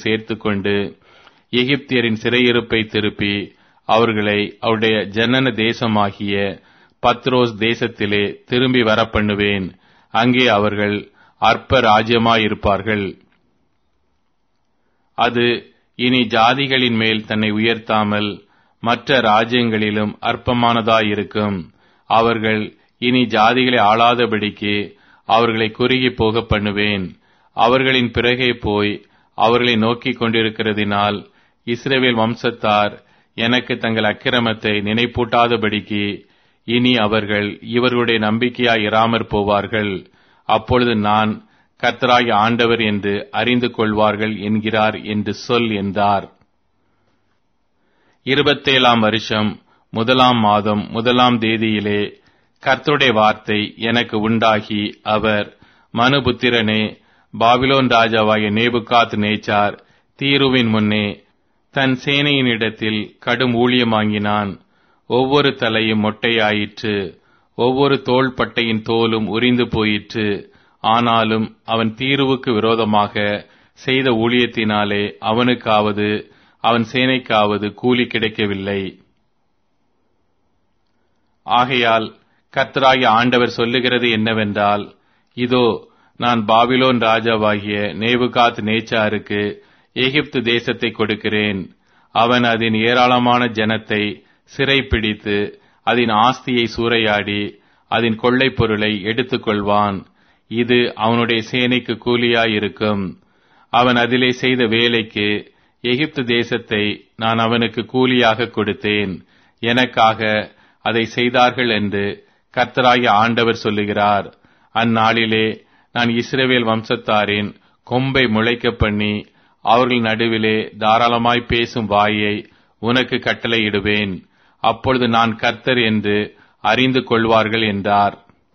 சேர்த்துக்கொண்டு எகிப்தியரின் சிறையிருப்பை திருப்பி அவர்களை அவருடைய ஜனன தேசமாகிய பத்ரோஸ் தேசத்திலே திரும்பி வரப்பண்ணுவேன். அங்கே அவர்கள் அற்ப ராஜ்யமாயிருப்பார்கள். அது இனி ஜாதிகளின் மேல் தன்னை உயர்த்தாமல் மற்ற ராஜ்யங்களிலும் அற்பமானதாயிருக்கும். அவர்கள் இனி ஜாதிகளை ஆளாதபடிக்கு அவர்களை குறுகி போக பண்ணுவேன். அவர்களின் பிறகே போய் அவர்களை நோக்கிக் கொண்டிருக்கிறதினால் இஸ்ரவேல் வம்சத்தார் எனக்கு தங்கள் அக்கிரமத்தை நினைப்பூட்டாதபடிக்கு இனி அவர்கள் இவர்களுடைய நம்பிக்கையாய் இராமற் போவார்கள். அப்பொழுது நான் கர்த்தராகிய ஆண்டவர் என்று அறிந்து கொள்வார்கள் என்கிறார் என்று சொல் என்றார். 27ஆம் வருஷம் 1ஆம் மாதம் 1ஆம் தேதியிலே கர்த்தருடைய வார்த்தை எனக்கு உண்டாகி, அவர், மனுபுத்திரனே, பாபிலோன் ராஜாவாகிய நேபுகாத் நேச்சார் தீருவின் முன்னே தன் சேனையினிடத்தில் கடும் ஊழியம் வாங்கினான். ஒவ்வொரு தலையும் மொட்டையாயிற்று, ஒவ்வொரு தோள்பட்டையின் தோலும் உரிந்து போயிற்று. ஆனாலும் அவன் தீருவுக்கு விரோதமாக செய்த ஊழியத்தினாலே அவனுக்காவது அவன் சேனைக்காவது கூலி கிடைக்கவில்லை. ஆகையால் கர்த்தராகிய ஆண்டவர் சொல்லுகிறது என்னவென்றால், இதோ, நான் பாபிலோன் ராஜாவாகிய நேபுகாத் நேச்சாருக்கு எகிப்து தேசத்தை கொடுக்கிறேன். அவன் அதன் ஏராளமான ஜனத்தை சிறைப்பிடித்து அதன் ஆஸ்தியை சூறையாடி அதன் கொள்ளைப் பொருளை எடுத்துக் கொள்வான். இது அவனுடைய சேனைக்கு கூலியாயிருக்கும். அவன் அதிலே செய்த வேலைக்கு எகிப்து தேசத்தை நான் அவனுக்கு கூலியாக கொடுத்தேன். எனக்காக அதை செய்தார்கள் என்று கர்த்தராகிய ஆண்டவர் சொல்லுகிறார். அந்நாளிலே நான் இஸ்ரவேல் வம்சத்தாரின் கொம்பை முளைக்க பண்ணி அவர்கள் நடுவிலே தாராளமாய் பேசும் வாயை உனக்கு கட்டளையிடுவேன். அப்பொழுது நான் கர்த்தர் என்று அறிந்து கொள்வார்கள் என்றார்.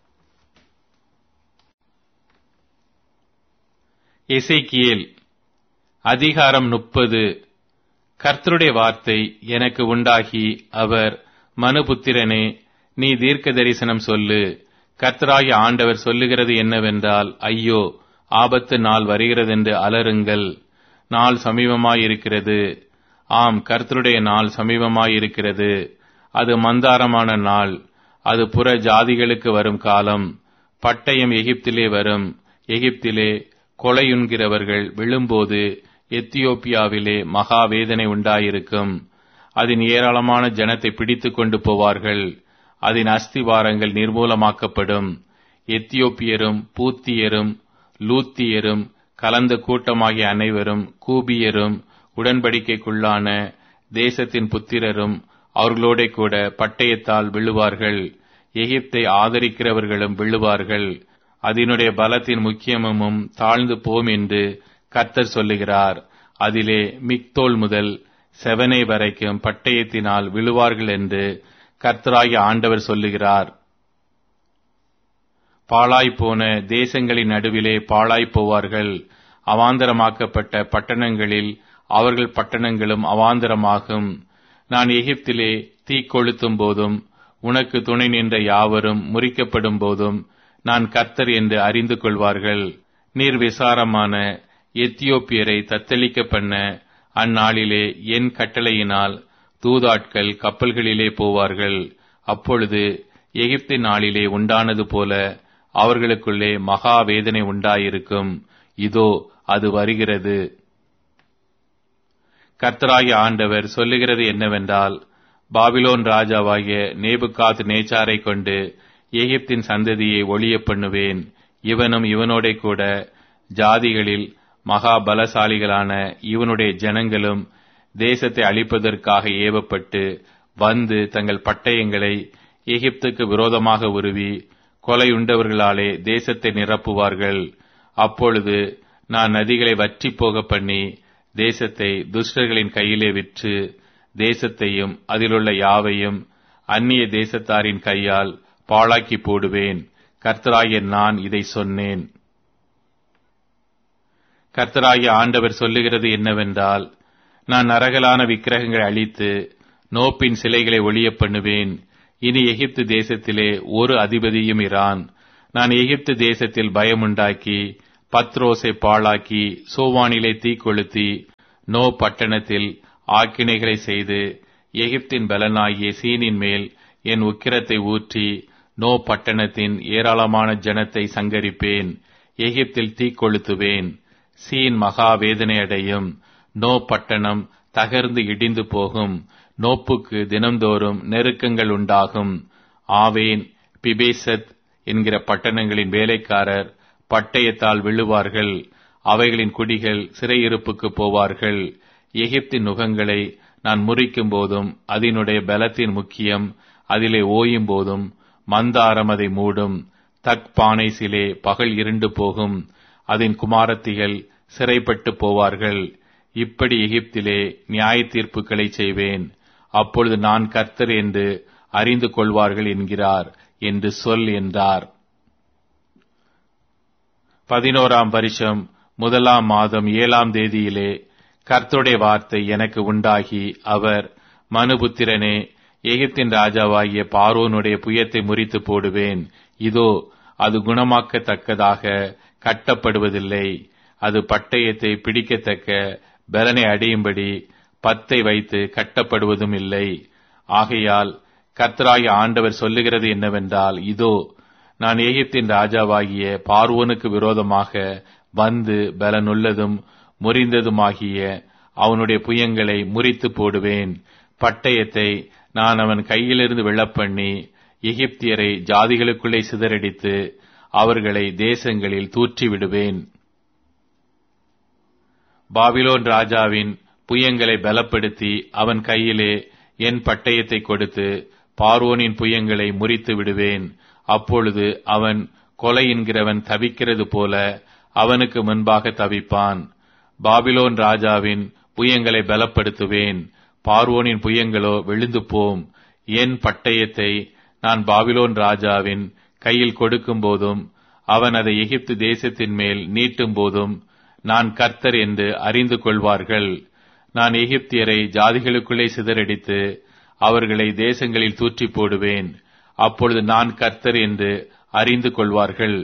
எசேக்கியேல் அதிகாரம் 30. கர்த்தருடைய வார்த்தை எனக்கு உண்டாகி, அவர், மனுபுத்திரனே, நீ தீர்க்க தரிசனம் சொல்லு. கர்த்தராகிய ஆண்டவர் சொல்லுகிறது என்னவென்றால், ஐயோ, ஆபத்து நாள் வருகிறதென்று அலறுங்கள். நாள் சமீபமாயிருக்கிறது. ஆம், கர்த்தருடைய நாள் சமீபமாயிருக்கிறது. அது மந்தாரமான நாள். அது புற ஜாதிகளுக்கு வரும் காலம். பட்டயம் எகிப்திலே வரும். எகிப்திலே கொலையுண்கிறவர்கள் விழும்போது எத்தியோப்பியாவிலே மகா வேதனை உண்டாயிருக்கும். அதன் ஏராளமான ஜனத்தை பிடித்துக் கொண்டு போவார்கள். அதன் அஸ்திவாரங்கள் நிர்மூலமாக்கப்படும். எத்தியோப்பியரும் பூத்தியரும் லூத்தியரும் கலந்த கூட்டமாகிய அனைவரும் கூபியரும் உடன்படிக்கைக்குள்ளான தேசத்தின் புத்திரரும் அவர்களோட கூட பட்டயத்தால் விழுவார்கள். எகிப்தை ஆதரிக்கிறவர்களும் விழுவார்கள். அதனுடைய பலத்தின் முக்கியமும் தாழ்ந்து போம் என்று கர்த்தர் சொல்லுகிறார். அதிலே மிக்தோல் முதல் செவனை வரைக்கும் பட்டயத்தினால் விழுவார்கள் என்று கர்த்தராகிய ஆண்டவர் சொல்லுகிறார். பாழாய்ப்போன தேசங்களின் நடுவிலே பாழாய்ப் போவார்கள். அவாந்தரமாக்கப்பட்ட பட்டணங்களில் அவர்கள் பட்டணங்களும் அவாந்தரமாகும். நான் எகிப்திலே தீ கொளுத்தும் போதும் உனக்கு துணை நின்ற யாவரும் முறிக்கப்படும் போதும் நான் கர்த்தர் என்று அறிந்து கொள்வார்கள். நிர்விசாரமான எத்தியோப்பியரை தத்தளிக்க பண்ண அந்நாளிலே என் கட்டளையினால் தூதாட்கள் கப்பல்களிலே போவார்கள். அப்பொழுது எகிப்தின் நாளிலே உண்டானது போல அவர்களுக்குள்ளே மகா வேதனை உண்டாயிருக்கும். இதோ, அது வருகிறது. கர்த்தராகிய ஆண்டவர் சொல்லுகிறது என்னவென்றால், பாபிலோன் ராஜாவாகிய நேபுகாத் நேச்சாரை கொண்டு எகிப்தின் சந்ததியை ஒழிய பண்ணுவேன். இவனும் இவனோட கூட ஜாதிகளில் மகா பலசாலிகளான இவனுடைய ஜனங்களும் தேசத்தை அழிப்பதற்காக ஏவப்பட்டு வந்து தங்கள் பட்டயங்களை எகிப்துக்கு விரோதமாக உருவி கொலையுண்டவர்களாலே தேசத்தை நிரப்புவார்கள். அப்பொழுது நான் நதிகளை வற்றி போக பண்ணி தேசத்தை துஷ்டர்களின் கையிலே விற்று தேசத்தையும் அதிலுள்ள யாவையும் அந்நிய தேசத்தாரின் கையால் பாழாக்கி போடுவேன். கர்த்தராகிய நான் இதை சொன்னேன். கர்த்தராகிய ஆண்டவர் சொல்லுகிறது என்னவென்றால், நான் நரகலான விக்கிரகங்களை அழித்து நோப்பின் சிலைகளை ஒழிய பண்ணுவேன். இனி எகிப்து தேசத்திலே ஒரு அதிபதியும் இரான். நான் எகிப்து தேசத்தில் பயமுண்டாக்கி பத்ரோசை பாழாக்கி சோவானிலே தீ கொளுத்தி நோ பட்டணத்தில் ஆக்கினைகளை செய்து எகிப்தின் பலனாகிய சீனின் மேல் என் உக்கிரத்தை ஊற்றி நோ பட்டணத்தின் ஏராளமான ஜனத்தை சங்கரிப்பேன். எகிப்தில் தீக்கொளுத்துவேன். சீன் மகா வேதனையடையும். நோ பட்டணம் தகர்ந்து இடிந்து போகும். நோப்புக்கு தினம்தோறும் நெருக்கங்கள் உண்டாகும். ஆவேன், பிபேசத் என்கிற பட்டணங்களின் வேலைக்காரர் பட்டயத்தால் விழுவார்கள். அவைகளின் குடிகள் சிறையிருப்புக்கு போவார்கள். எகிப்தின் நுகங்களை நான் முறிக்கும் போதும் அதனுடைய பலத்தின் முக்கியம் அதிலே ஓயும் போதும் மந்தாரம் அதை மூடும். தக்பானேசிலே பகல் இருண்டு போகும். அதன் குமாரத்திகள் சிறைப்பட்டு போவார்கள். இப்படி எகிப்திலே நியாய தீர்ப்புகளை செய்வேன். அப்பொழுது நான் கர்த்தர் என்று அறிந்து கொள்வார்கள் என்கிறார் என்று சொல் என்றார். 11ஆம் வருஷம் 1ஆம் மாதம் 7ஆம் தேதியிலே கர்த்தருடைய வார்த்தை எனக்கு உண்டாகி, அவர், மனுபுத்திரனே, எகிப்தின் ராஜாவாகிய பார்வோனுடைய புயத்தை முறித்து போடுவேன். இதோ, அது குணமாக்கத்தக்கதாக கட்டப்படுவதில்லை. அது பட்டயத்தை பிடிக்கத்தக்க பலனை அடையும்படி பத்தை வைத்து கட்டப்படுவதும் இல்லை. ஆகையால் கர்த்தராகிய ஆண்டவர் சொல்லுகிறது என்னவென்றால், இதோ, நான் எகிப்தின் ராஜாவாகிய பார்வோனுக்கு விரோதமாக வந்து பலனுள்ளதும் முறிந்ததுமாகிய அவனுடைய புயங்களை முறித்து போடுவேன். பட்டயத்தை நான் அவன் கையிலிருந்து விழப்பண்ணி எகிப்தியரை ஜாதிகளுக்குள்ளே சிதறடித்து அவர்களை தேசங்களில் தூற்றி விடுவேன். பாபிலோன் ராஜாவின் புயங்களை பலப்படுத்தி அவன் கையிலே என் பட்டயத்தை கொடுத்து பார்வோனின் புயங்களை முறித்து விடுவேன். அப்பொழுது அவன் கொலை என்கிறவன் தவிக்கிறது போல அவனுக்கு முன்பாக தவிப்பான். பாபிலோன் ராஜாவின் புயங்களை பலப்படுத்துவேன். பார்வோனின் புயங்களோ விழுந்து போம். என் பட்டயத்தை நான் பாபிலோன் ராஜாவின் கையில் கொடுக்கும் போதும் அவன் அதை எகிப்து தேசத்தின் மேல் நீட்டும் போதும் நான் கர்த்தர் என்று அறிந்து கொள்வார்கள். நான் எகிப்தியரை ஜாதிகளுக்குள்ளே சிதறடித்து அவர்களை தேசங்களில் தூற்றி போடுவேன். அப்பொழுது நான் கர்த்தர் என்று அறிந்து கொள்வார்கள்.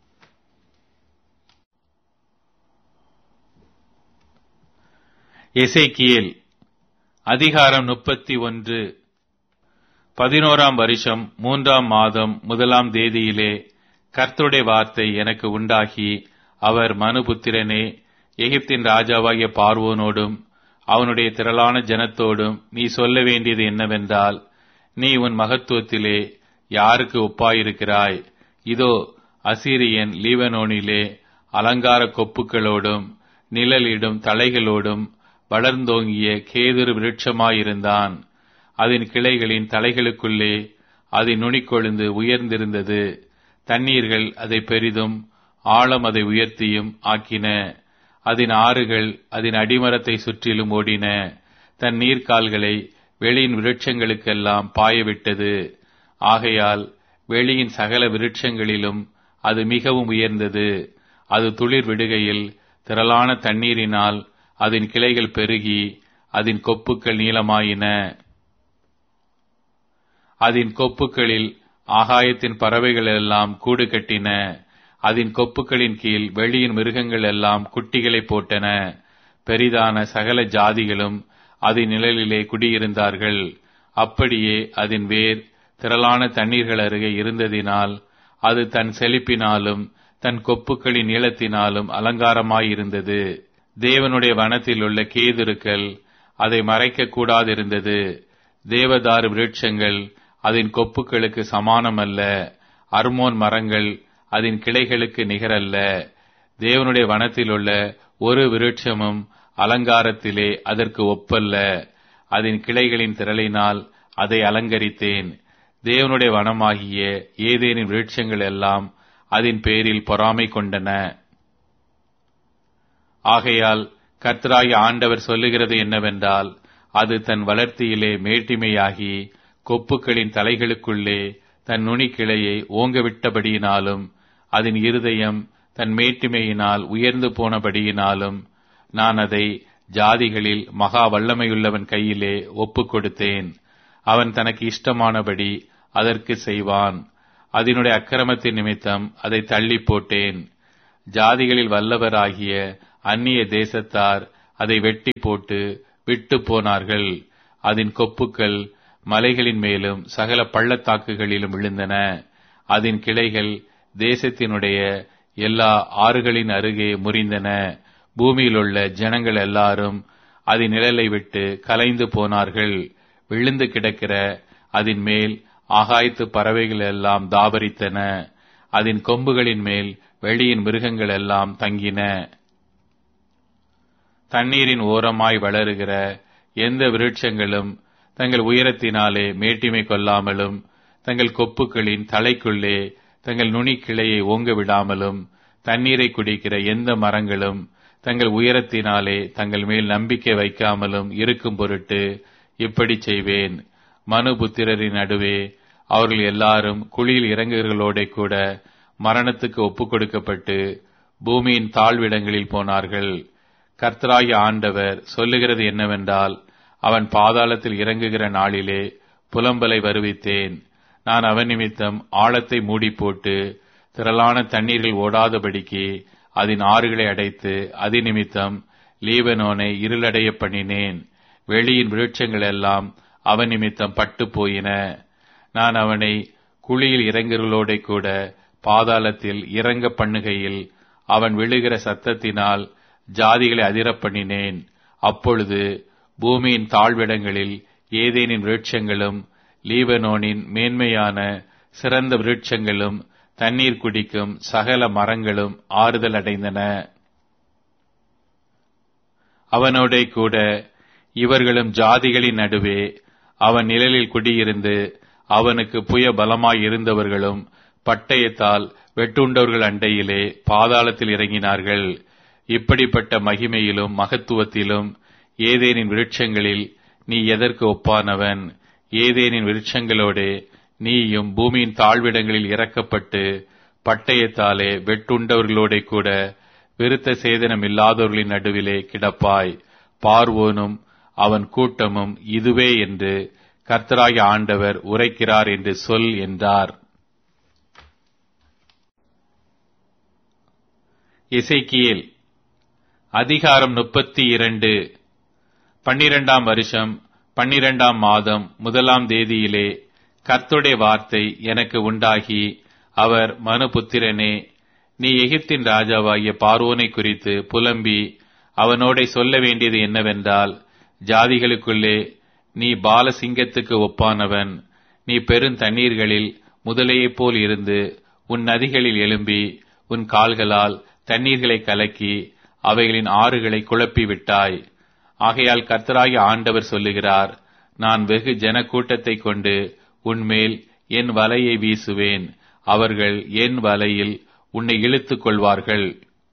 எசேக்கியேல் அதிகாரம் 31. 11ஆம் வருஷம் 3ஆம் மாதம் 1ஆம் தேதியிலே கர்த்தருடைய வார்த்தை எனக்கு உண்டாகி, அவர், மனுபுத்திரனே, எகிப்தின் ராஜாவாகிய பார்வோனோடும் அவனுடைய திரளான ஜனத்தோடும் நீ சொல்ல வேண்டியது என்னவென்றால், நீ உன் மகத்துவத்திலே யாருக்கு ஒப்பாயிருக்கிறாய்? இதோ, அசீரியன் லீபனோனிலே அலங்கார கொப்புக்களோடும் நிழலிடும் தலைகளோடும் வளர்ந்தோங்கிய கேதுரு விருட்சமாயிருந்தான். அதன் கிளைகளின் தலைகளுக்குள்ளே அதன் நுனிக்கொழுந்து உயர்ந்திருந்தது. தண்ணீர்கள் அதை பெரிதும் ஆழம் அதை உயர்த்தியும் ஆக்கின. அதன் ஆறுகள் அதன் அடிமரத்தை சுற்றிலும் ஓடின. தன் நீர்க்கால்களை வெளியின் விருட்சங்களுக்கெல்லாம் பாயவிட்டது. ஆகையால் வெளியின் சகல விருட்சங்களிலும் அது மிகவும் உயர்ந்தது. அது துளிர் விடுகையில் திரளான தண்ணீரினால் அதன் கிளைகள் பெருகி அதன் கொப்புக்கள் நீளமாயின. அதன் கொப்புக்களில் ஆகாயத்தின் பறவைகள் எல்லாம் கூடு கட்டின. அதன் கொப்புக்களின் கீழ் வெளியின் மிருகங்கள் எல்லாம் குட்டிகளை போட்டன. பெரிதான சகல ஜாதிகளும் அதன் நிழலிலே குடியிருந்தார்கள். அப்படியே அதன் வேர் திரளான தண்ணீர்கள் அருகே இருந்ததினால் அது தன் செழிப்பினாலும் தன் கொப்புக்களின் நீளத்தினாலும் அலங்காரமாயிருந்தது. தேவனுடைய வனத்தில் உள்ள கேதுருக்கள் அதை மறைக்க கூடாதிருந்தது. தேவதாரு விருட்சங்கள் அதன் கொப்புக்களுக்கு சமானமல்ல. அர்மோன் மரங்கள் அதன் கிளைகளுக்கு நிகரல்ல. தேவனுடைய வனத்தில் உள்ள ஒரு விருட்சமும் அலங்காரத்திலே அதற்கு ஒப்பல்ல. அதன் கிளைகளின் திரளினால் அதை அலங்கரித்தேன். தேவனுடைய வனமாகிய ஏதேனின் விருட்சங்கள் எல்லாம் அதன் பேரில் பொறாமை கொண்டன. ஆகையால் கர்த்தராகிய ஆண்டவர் சொல்லுகிறது என்னவென்றால், அது தன் வளர்த்தியிலே மேட்டிமையாகி கொப்புக்களின் தலைகளுக்குள்ளே தன் நுனிக்கிளையை ஓங்கவிட்டபடியினாலும் அதன் இருதயம் தன் மேட்டிமையினால் உயர்ந்து போனபடியினாலும் நான் அதை ஜாதிகளில் மகா வல்லமையுள்ளவன் கையிலே ஒப்புக் கொடுத்தேன். அவன் தனக்கு இஷ்டமானபடி அதற்கு செய்வான். அதனுடைய அக்கிரமத்தின் நிமித்தம் அதை தள்ளி போட்டேன். ஜாதிகளில் வல்லவராகிய அந்நிய தேசத்தார் அதை வெட்டி போட்டு விட்டு போனார்கள். அதன் கொப்புக்கள் மலைகளின் மேலும் சகல பள்ளத்தாக்குகளிலும் விழுந்தன. அதன் கிளைகள் தேசத்தினுடைய எல்லா ஆறுகளின் அருகே முறிந்தன. பூமியிலுள்ள ஜனங்கள் எல்லாரும் அதன் நிழலை விட்டு கலைந்து போனார்கள். விழுந்து கிடக்கிற அதன் மேல் ஆகாயத்து பறவைகள் எல்லாம் தாபரித்தன. அதன் கொம்புகளின் மேல் வெளியின் மிருகங்கள் எல்லாம் தங்கின. தண்ணீரின் ஓரமாய் வளருகிற எந்த விருட்சங்களும் தங்கள் உயரத்தினாலே மேட்டிமை கொள்ளாமலும் தங்கள் கொப்புக்களின் தலைக்குள்ளே தங்கள் நுனி கிளையை ஓங்க விடாமலும் தண்ணீரை குடிக்கிற எந்த மரங்களும் தங்கள் உயரத்தினாலே தங்கள் மேல் நம்பிக்கை வைக்காமலும் இருக்கும் பொருட்டு இப்படி செய்வேன். மனுபுத்திரரின் நடுவே அவர்கள் எல்லாரும் குழியில் இறங்குகளோட கூட மரணத்துக்கு ஒப்புக் கொடுக்கப்பட்டு பூமியின் தாழ்விடங்களில் போனார்கள். கர்த்தராகிய ஆண்டவர் சொல்லுகிறது என்னவென்றால், அவன் பாதாளத்தில் இறங்குகிற நாளிலே புலம்பலை வருவித்தேன். நான் அவன் நிமித்தம் ஆழத்தை மூடி போட்டு திரளான தண்ணீர்கள் ஓடாதபடிக்கு அதன் ஆறுகளை அடைத்து அதன் நிமித்தம் லீபனோனை இருளடைய பண்ணினேன். வெளியின் விருட்சங்கள் எல்லாம் அவன் நிமித்தம் பட்டு போயின. நான் அவனை குழியில் இறங்குகளோட கூட பாதாளத்தில் இறங்க பண்ணுகையில் அவன் விழுகிற சத்தத்தினால் ஜாதிகளை அதிரப் பண்ணினேன். அப்பொழுது பூமியின் தாழ்விடங்களில் ஏதேனின் விருட்சங்களும் லீபனோனின் மேன்மையான சிறந்த விருட்சங்களும் தண்ணீர் குடிக்கும் சகல மரங்களும் ஆறுதல் அடைந்தன. அவனோட கூட இவர்களும் ஜாதிகளின் நடுவே அவன் நிழலில் குடியிருந்து அவனுக்கு புய பலமாயிருந்தவர்களும் பட்டயத்தால் வெட்டுண்டவர்கள் அண்டையிலே பாதாளத்தில் இறங்கினார்கள். இப்படிப்பட்ட மகிமையிலும் மகத்துவத்திலும் ஏதேனின் விருட்சங்களில் நீ எதற்கு ஒப்பானவன்? ஏதேனின் விருட்சங்களோடே நீயும் பூமியின் தாழ்விடங்களில் இறக்கப்பட்டு பட்டயத்தாலே வெட்டுண்டவர்களோட கூட விருத்த சேதனம் இல்லாதவர்களின் நடுவிலே கிடப்பாய். பார்வோனும் அவன் கூட்டமும் இதுவே என்று கர்த்தராகிய ஆண்டவர் உரைக்கிறார் என்று சொல் என்றார். எசேக்கியேல் அதிகாரம் 32. 12ஆம் வருஷம் 12ஆம் மாதம் 1ஆம் தேதியிலே கர்த்தருடைய வார்த்தை எனக்கு உண்டாகி, அவர் மனுபுத்திரனே, நீ எகிப்தின் ராஜாவாகிய பார்வோனை குறித்து புலம்பி அவனோட சொல்ல வேண்டியது என்னவென்றால், ஜாதிகளுக்குள்ளே நீ பாலசிங்கத்துக்கு ஒப்பானவன். நீ பெருந்தண்ணீர்களில் முதலையைப் போல் இருந்து உன் நதிகளில் எழும்பி உன் கால்களால் தண்ணீர்களை கலக்கி அவைகளின் ஆறுகளை குழப்பி விட்டாய். ஆகையால் கர்த்தராகிய ஆண்டவர் சொல்லுகிறார், நான் வெகு ஜனக்கூட்டத்தை கொண்டு உன்மேல் என் வலையை வீசுவேன். அவர்கள் என் வலையில் உன்னை இழுத்துக் கொள்வார்கள்.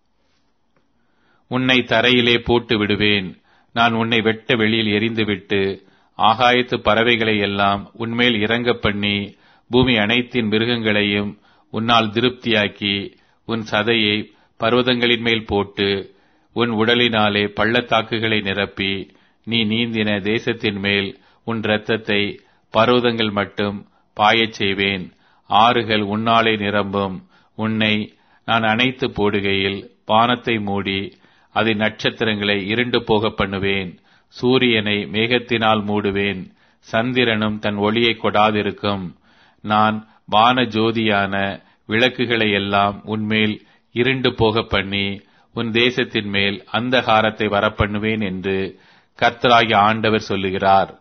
உன்னை தரையிலே போட்டு விடுவேன். நான் உன்னை வெட்ட வெளியில் எறிந்துவிட்டு ஆகாயத்து பறவைகளை எல்லாம் உன்மேல் இறங்க பண்ணி பூமி அனைத்தின் மிருகங்களையும் உன்னால் திருப்தியாக்கி உன் சதையை பர்வதங்களின் மேல் போட்டு உன் உடலினாலே பள்ளத்தாக்குகளை நிரப்பி நீ நீந்தின தேசத்தின் மேல் உன் இரத்தத்தை பர்வதங்கள் மட்டும் பாயச் செய்வேன். ஆறுகள் உன்னாலே நிரம்பும். உன்னை நான் அணைத்து போடுகையில் வானத்தை மூடி அதன் நட்சத்திரங்களை இருண்டு போக பண்ணுவேன். சூரியனை மேகத்தினால் மூடுவேன். சந்திரனும் தன் ஒளியை கொடாதிருக்கும். நான் வான ஜோதியான விளக்குகளை எல்லாம் உன்மேல் இருண்டு போக பண்ணி உன் தேசத்தின் மேல் அந்தகாரத்தை வரப்பண்ணுவேன் என்று கர்த்தராகிய ஆண்டவர் சொல்லுகிறார்.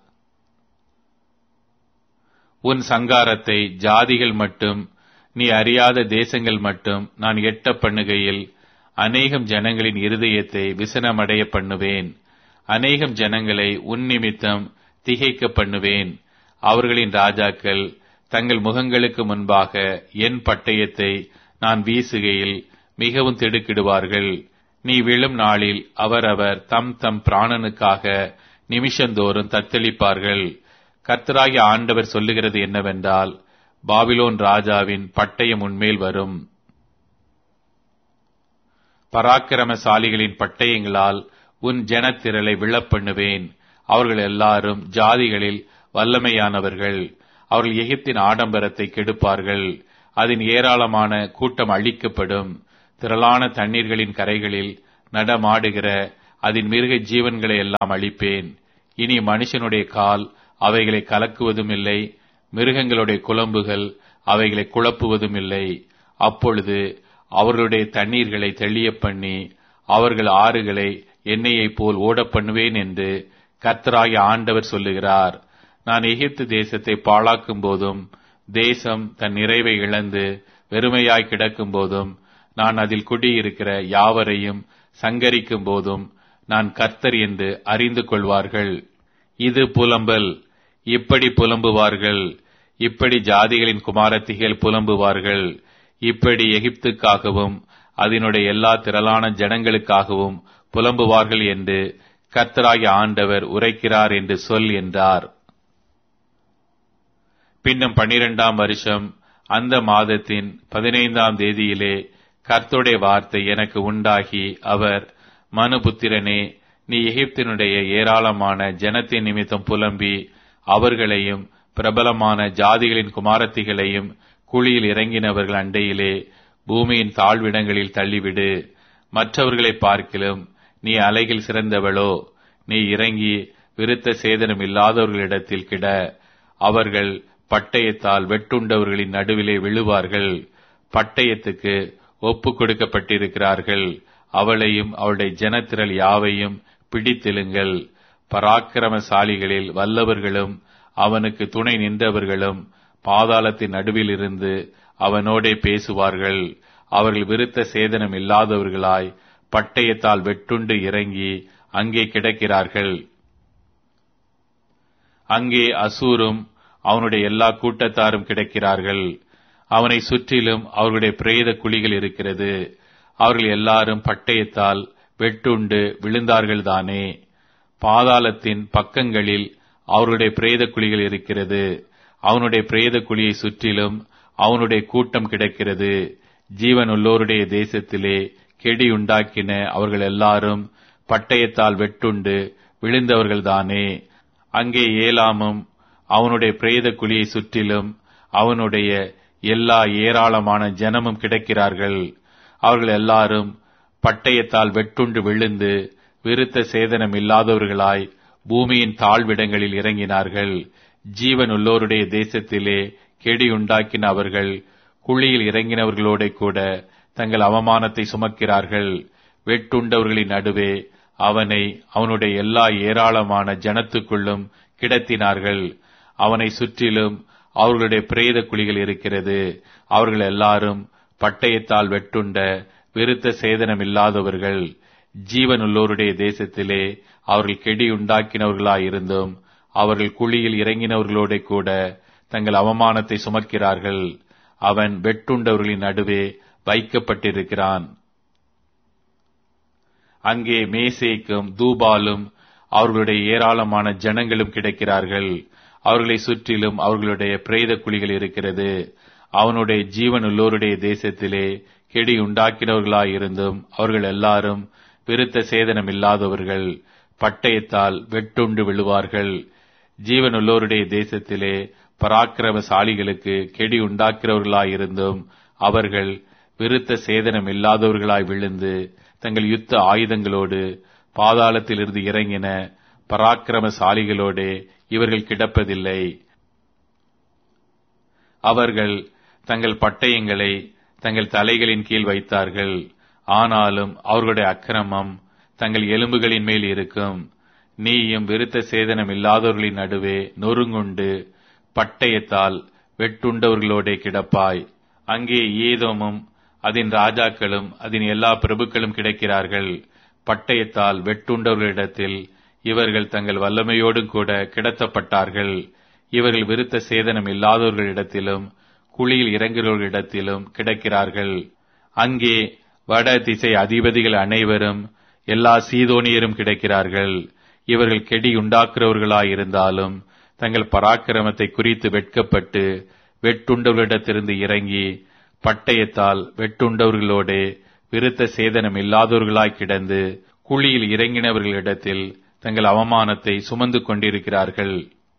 உன் சங்காரத்தை ஜாதிகள் மட்டும் நீ அறியாத தேசங்கள் மட்டும் நான் எட்ட பண்ணுகையில் அநேகம் ஜனங்களின் இருதயத்தை விசனமடைய பண்ணுவேன். அநேகம் ஜனங்களை உன் நிமித்தம் திகைக்க பண்ணுவேன். அவர்களின் ராஜாக்கள் தங்கள் முகங்களுக்கு முன்பாக என் பட்டயத்தை நான் வீசுகையில் மிகவும் திடுக்கிடுவார்கள். நீ விழும் நாளில் அவரவர் தம் தம் பிராணனுக்காக நிமிஷந்தோறும் தத்தளிப்பார்கள். கர்த்தராகிய ஆண்டவர் சொல்லுகிறது என்னவென்றால், பாபிலோன் ராஜாவின் பட்டயம் உன்மேல் வரும். பராக்கிரமசாலிகளின் பட்டயங்களால் உன் ஜனத்திரளை விழப்பண்ணுவேன். அவர்கள் எல்லாரும் ஜாதிகளில் வல்லமையானவர்கள். அவர்கள் எகிப்தின் ஆடம்பரத்தை கெடுப்பார்கள். அதன் ஏராளமான கூட்டம் அழிக்கப்படும். திரளான தண்ணீர்களின் கரைகளில் நடமாடுகிற அதன் மிருக ஜீவன்களை எல்லாம் அழிப்பேன். இனி மனுஷனுடைய கால் அவைகளை கலக்குவதும் இல்லை, மிருகங்களுடைய குளம்புகள் அவைகளை குழப்புவதும் இல்லை. அப்பொழுது அவர்களுடைய தண்ணீர்களை தெளிய பண்ணி அவர்கள் ஆறுகளை எண்ணெயைப் போல் ஓடப் பண்ணுவேன் என்று கர்த்தராகிய ஆண்டவர் சொல்லுகிறார். நான் எகிப்து தேசத்தை பாழாக்கும் போதும், தேசம் தன் நிறைவை இழந்து வெறுமையாய் கிடக்கும் போதும், நான் அதில் குடியிருக்கிற யாவரையும் சங்கரிக்கும் போதும், நான் கர்த்தர் என்று அறிந்து கொள்வார்கள். இது புலம்பல். இப்படி புலம்புவார்கள். இப்படி ஜாதிகளின் குமாரத்திகள் புலம்புவார்கள். இப்படி எகிப்துக்காகவும் அதனுடைய எல்லா திரளான ஜனங்களுக்காகவும் புலம்புவார்கள் என்று கர்த்தராகிய ஆண்டவர் உரைக்கிறார் என்று சொல் என்றார். பின்னும் 12ஆம் வருஷம் அந்த மாதத்தின் 15ஆம் தேதியிலே கர்த்தருடைய வார்த்தை எனக்கு உண்டாகி, அவர், மனுபுத்திரனே, நீ எகிப்தினுடைய ஏராளமான ஜனத்தின் நிமித்தம் புலம்பி அவர்களையும் பிரபலமான ஜாதிகளின் குமாரத்திகளையும் குழியில் இறங்கினவர்கள் அண்டையிலே பூமியின் தாழ்விடங்களில் தள்ளிவிடு. மற்றவர்களை பார்க்கிலும் நீ அலைகள் சிறந்தவளோ? நீ இறங்கி விருத்த சேதனம் இல்லாதவர்களிடத்தில் கிட. அவர்கள் பட்டயத்தால் வெட்டுண்டவர்களின் நடுவிலே விழுவார்கள். பட்டயத்துக்கு ஒப்பு கொடுக்கப்பட்டிருக்கிறார்கள். அவளையும் அவளுடைய ஜனத்திரள் யாவையும் பிடித்தெழுங்கள். பராக்கிரமசாலிகளில் வல்லவர்களும் அவனுக்கு துணை நின்றவர்களும் பாதாளத்தின் நடுவில் இருந்து அவனோடே பேசுவார்கள். அவர்கள் விருத்த சேதனம் இல்லாதவர்களாய் பட்டயத்தால் வெட்டுண்டு இறங்கி அங்கே கிடக்கிறார்கள். அங்கே அசூரும் அவனுடைய எல்லா கூட்டத்தாரும் கிடக்கிறார்கள். அவனை சுற்றிலும் அவர்களுடைய பிரேத குழிகள் இருக்கிறது. அவர்கள் எல்லாரும் பட்டயத்தால் வெட்டுண்டு விழுந்தார்கள்தானே. பாதாளத்தின் பக்கங்களில் அவருடைய பிரேத குழிகள் இருக்கிறது. அவனுடைய பிரேத குழியை சுற்றிலும் அவனுடைய கூட்டம் கிடக்கிறது. ஜீவன் உள்ளோருடைய தேசத்திலே கெடி உண்டாக்கின அவர்கள் எல்லாரும் பட்டயத்தால் வெட்டுண்டு விழுந்தவர்கள்தானே. அங்கே ஏலாமும் அவனுடைய பிரேத குழியை சுற்றிலும் அவனுடைய எல்லா ஏராளமான ஜனமும் கிடக்கிறார்கள். அவர்கள் எல்லாரும் பட்டயத்தால் வெட்டுண்டு விழுந்து விருத்த சேதனம் இல்லாதவர்களாய் பூமியின் தாழ்விடங்களில் இறங்கினார்கள். ஜீவன் உள்ளோருடைய தேசத்திலே கெடி உண்டாக்கின அவர்கள் குழியில் இறங்கினவர்களோட கூட தங்கள் அவமானத்தை சுமக்கிறார்கள். வெட்டுண்டவர்களின் நடுவே அவனை அவனுடைய எல்லா ஏராளமான ஜனத்துக்குள்ளும் கிடத்தினார்கள். அவனை சுற்றிலும் அவர்களுடைய பிரேத குழிகள் இருக்கிறது. அவர்கள் எல்லாரும் பட்டயத்தால் வெட்டுண்ட விருத்த சேதனம் இல்லாதவர்கள். ஜீவன் உள்ளோருடைய தேசத்திலே அவர்கள் கெடி உண்டாக்கினவர்களாயிருந்தும் அவர்கள் குழியில் இறங்கினவர்களோட கூட தங்கள் அவமானத்தை சுமக்கிறார்கள். அவன் வெட்டுண்டவர்களின் நடுவே வைக்கப்பட்டிருக்கிறான். அங்கே மேசேக்கும் தூபாலும் அவர்களுடைய ஏராளமான ஜனங்களும் கிடக்கிறார்கள். அவர்களை சுற்றிலும் அவர்களுடைய பிரேத குழிகள் இருக்கிறது. அவனுடைய ஜீவன் உள்ளோருடைய தேசத்திலே கெடி உண்டாக்கினவர்களாயிருந்தும் அவர்கள் எல்லாரும் விருத்த சேதனம் இல்லாதவர்கள். பட்டயத்தால் வெட்டுண்டு விழுவார்கள். ஜீவன் உள்ளோருடைய தேசத்திலே பராக்கிரமசாலிகளுக்கு கெடி உண்டாக்கிறவர்களாயிருந்தும் அவர்கள் விருத்த சேதனம் இல்லாதவர்களாய் விழுந்து தங்கள் யுத்த ஆயுதங்களோடு பாதாளத்திலிருந்து இறங்கின பராக்கிரமசாலிகளோடே இவர்கள் கிடப்பதில்லை. அவர்கள் தங்கள் பட்டயங்களை தங்கள் தலைகளின் கீழ் வைத்தார்கள். ஆனாலும் அவர்களுடைய அக்கிரமம் தங்கள் எலும்புகளின் மேல் இருக்கும். நீயும் விருத்த சேதனம் இல்லாதவர்களின் நடுவே நொறுங்குண்டு பட்டயத்தால் வெட்டுண்டவர்களோடே கிடப்பாய். அங்கே ஏதோமும் அதன் ராஜாக்களும் அதன் எல்லா பிரபுக்களும் கிடக்கிறார்கள். பட்டயத்தால் வெட்டுண்டவர்களிடத்தில் இவர்கள் தங்கள் வல்லமையோடும் கூட கிடத்தப்பட்டார்கள். இவர்கள் விருத்த சேதனம் இல்லாதவர்களிடத்திலும் குழியில் இறங்குகிறவர்களிடத்திலும் கிடக்கிறார்கள். அங்கே வட திசை அதிபதிகள் அனைவரும் எல்லா சீதோனியரும் கிடக்கிறார்கள். இவர்கள் கெடி உண்டாக்குறவர்களாயிருந்தாலும் தங்கள் பராக்கிரமத்தை குறித்து வெட்கப்பட்டு வெட்டுண்டவர்களிடத்திலிருந்து இறங்கி பட்டயத்தால் வெட்டுண்டவர்களோடே விருத்த சேதனம் இல்லாதவர்களாய் கிடந்து குழியில் இறங்கினவர்களிடத்தில் தங்கள் அவமானத்தை சுமந்து கொண்டிருக்கிறார்கள்.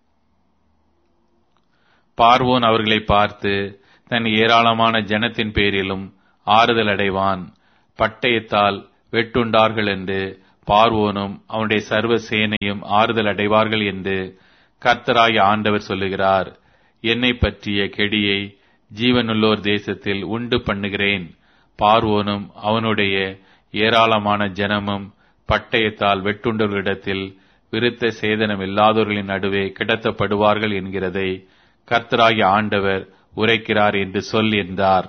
பார்வோன் அவர்களை பார்த்து தன் ஏராளமான ஜனத்தின் பேரிலும் ஆறுதல் அடைவான். பட்டயத்தால் வெட்டுண்டார்கள் என்று பார்வோனும் அவனுடைய சர்வ சேனையும் ஆறுதல் அடைவார்கள் என்று கர்த்தராகிய ஆண்டவர் சொல்லுகிறார். என்னை பற்றிய கெடியை ஜீவனுள்ளோர் தேசத்தில் உண்டு பண்ணுகிறேன். பார்வோனும் அவனுடைய ஏராளமான ஜனமும் பட்டயத்தால் வெட்டுண்டவர்களிடத்தில் விருத்த சேதனம் இல்லாதவர்களின் நடுவே கிடத்தப்படுவார்கள் என்கிறதை கர்த்தராகிய ஆண்டவர் உரைக்கிறார் என்று சொல் என்றார்.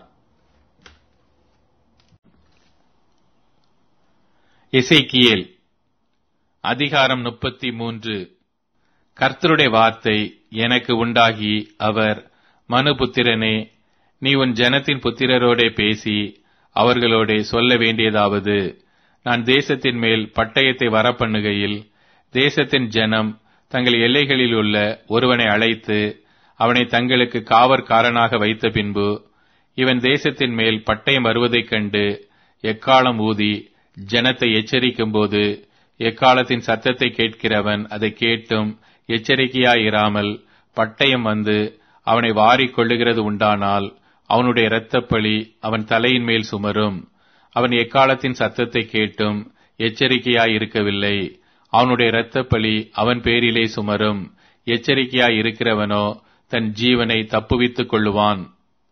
எசேக்கியேல் அதிகாரம் 33. கர்த்தருடைய வார்த்தை எனக்கு உண்டாகி அவர், மனுபுத்திரனே, நீ உன் ஜனத்தின் புத்திரரோடே பேசி அவர்களோடே சொல்ல வேண்டியதாவது, நான் தேசத்தின் மேல் பட்டயத்தை வரப்பண்ணுகையில் தேசத்தின் ஜனம் தங்கள் எல்லைகளில் உள்ள ஒருவனை அழைத்து அவனை தங்களுக்கு காவற்காரனாக வைத்த பின்பு, இவன் தேசத்தின் மேல் பட்டயம் வருவதைக் கண்டு எக்காளம் ஊதி ஜனத்தை எச்சரிக்கும் போது, எக்காலத்தின் சத்தத்தை கேட்கிறவன் அதை கேட்டும் எச்சரிக்கையாயிராமல் பட்டயம் வந்து அவனை வாரிக் கொள்ளுகிறது உண்டானால், அவனுடைய இரத்தப்பழி அவன் தலையின் மேல் சுமரும். அவன் எக்காலத்தின் சத்தத்தை கேட்டும் எச்சரிக்கையாயிருக்கவில்லை, அவனுடைய இரத்தப்பழி அவன் பேரிலே சுமரும். எச்சரிக்கையாயிருக்கிறவனோ தன் ஜீவனை தப்புவித்துக் கொள்ளுவான்.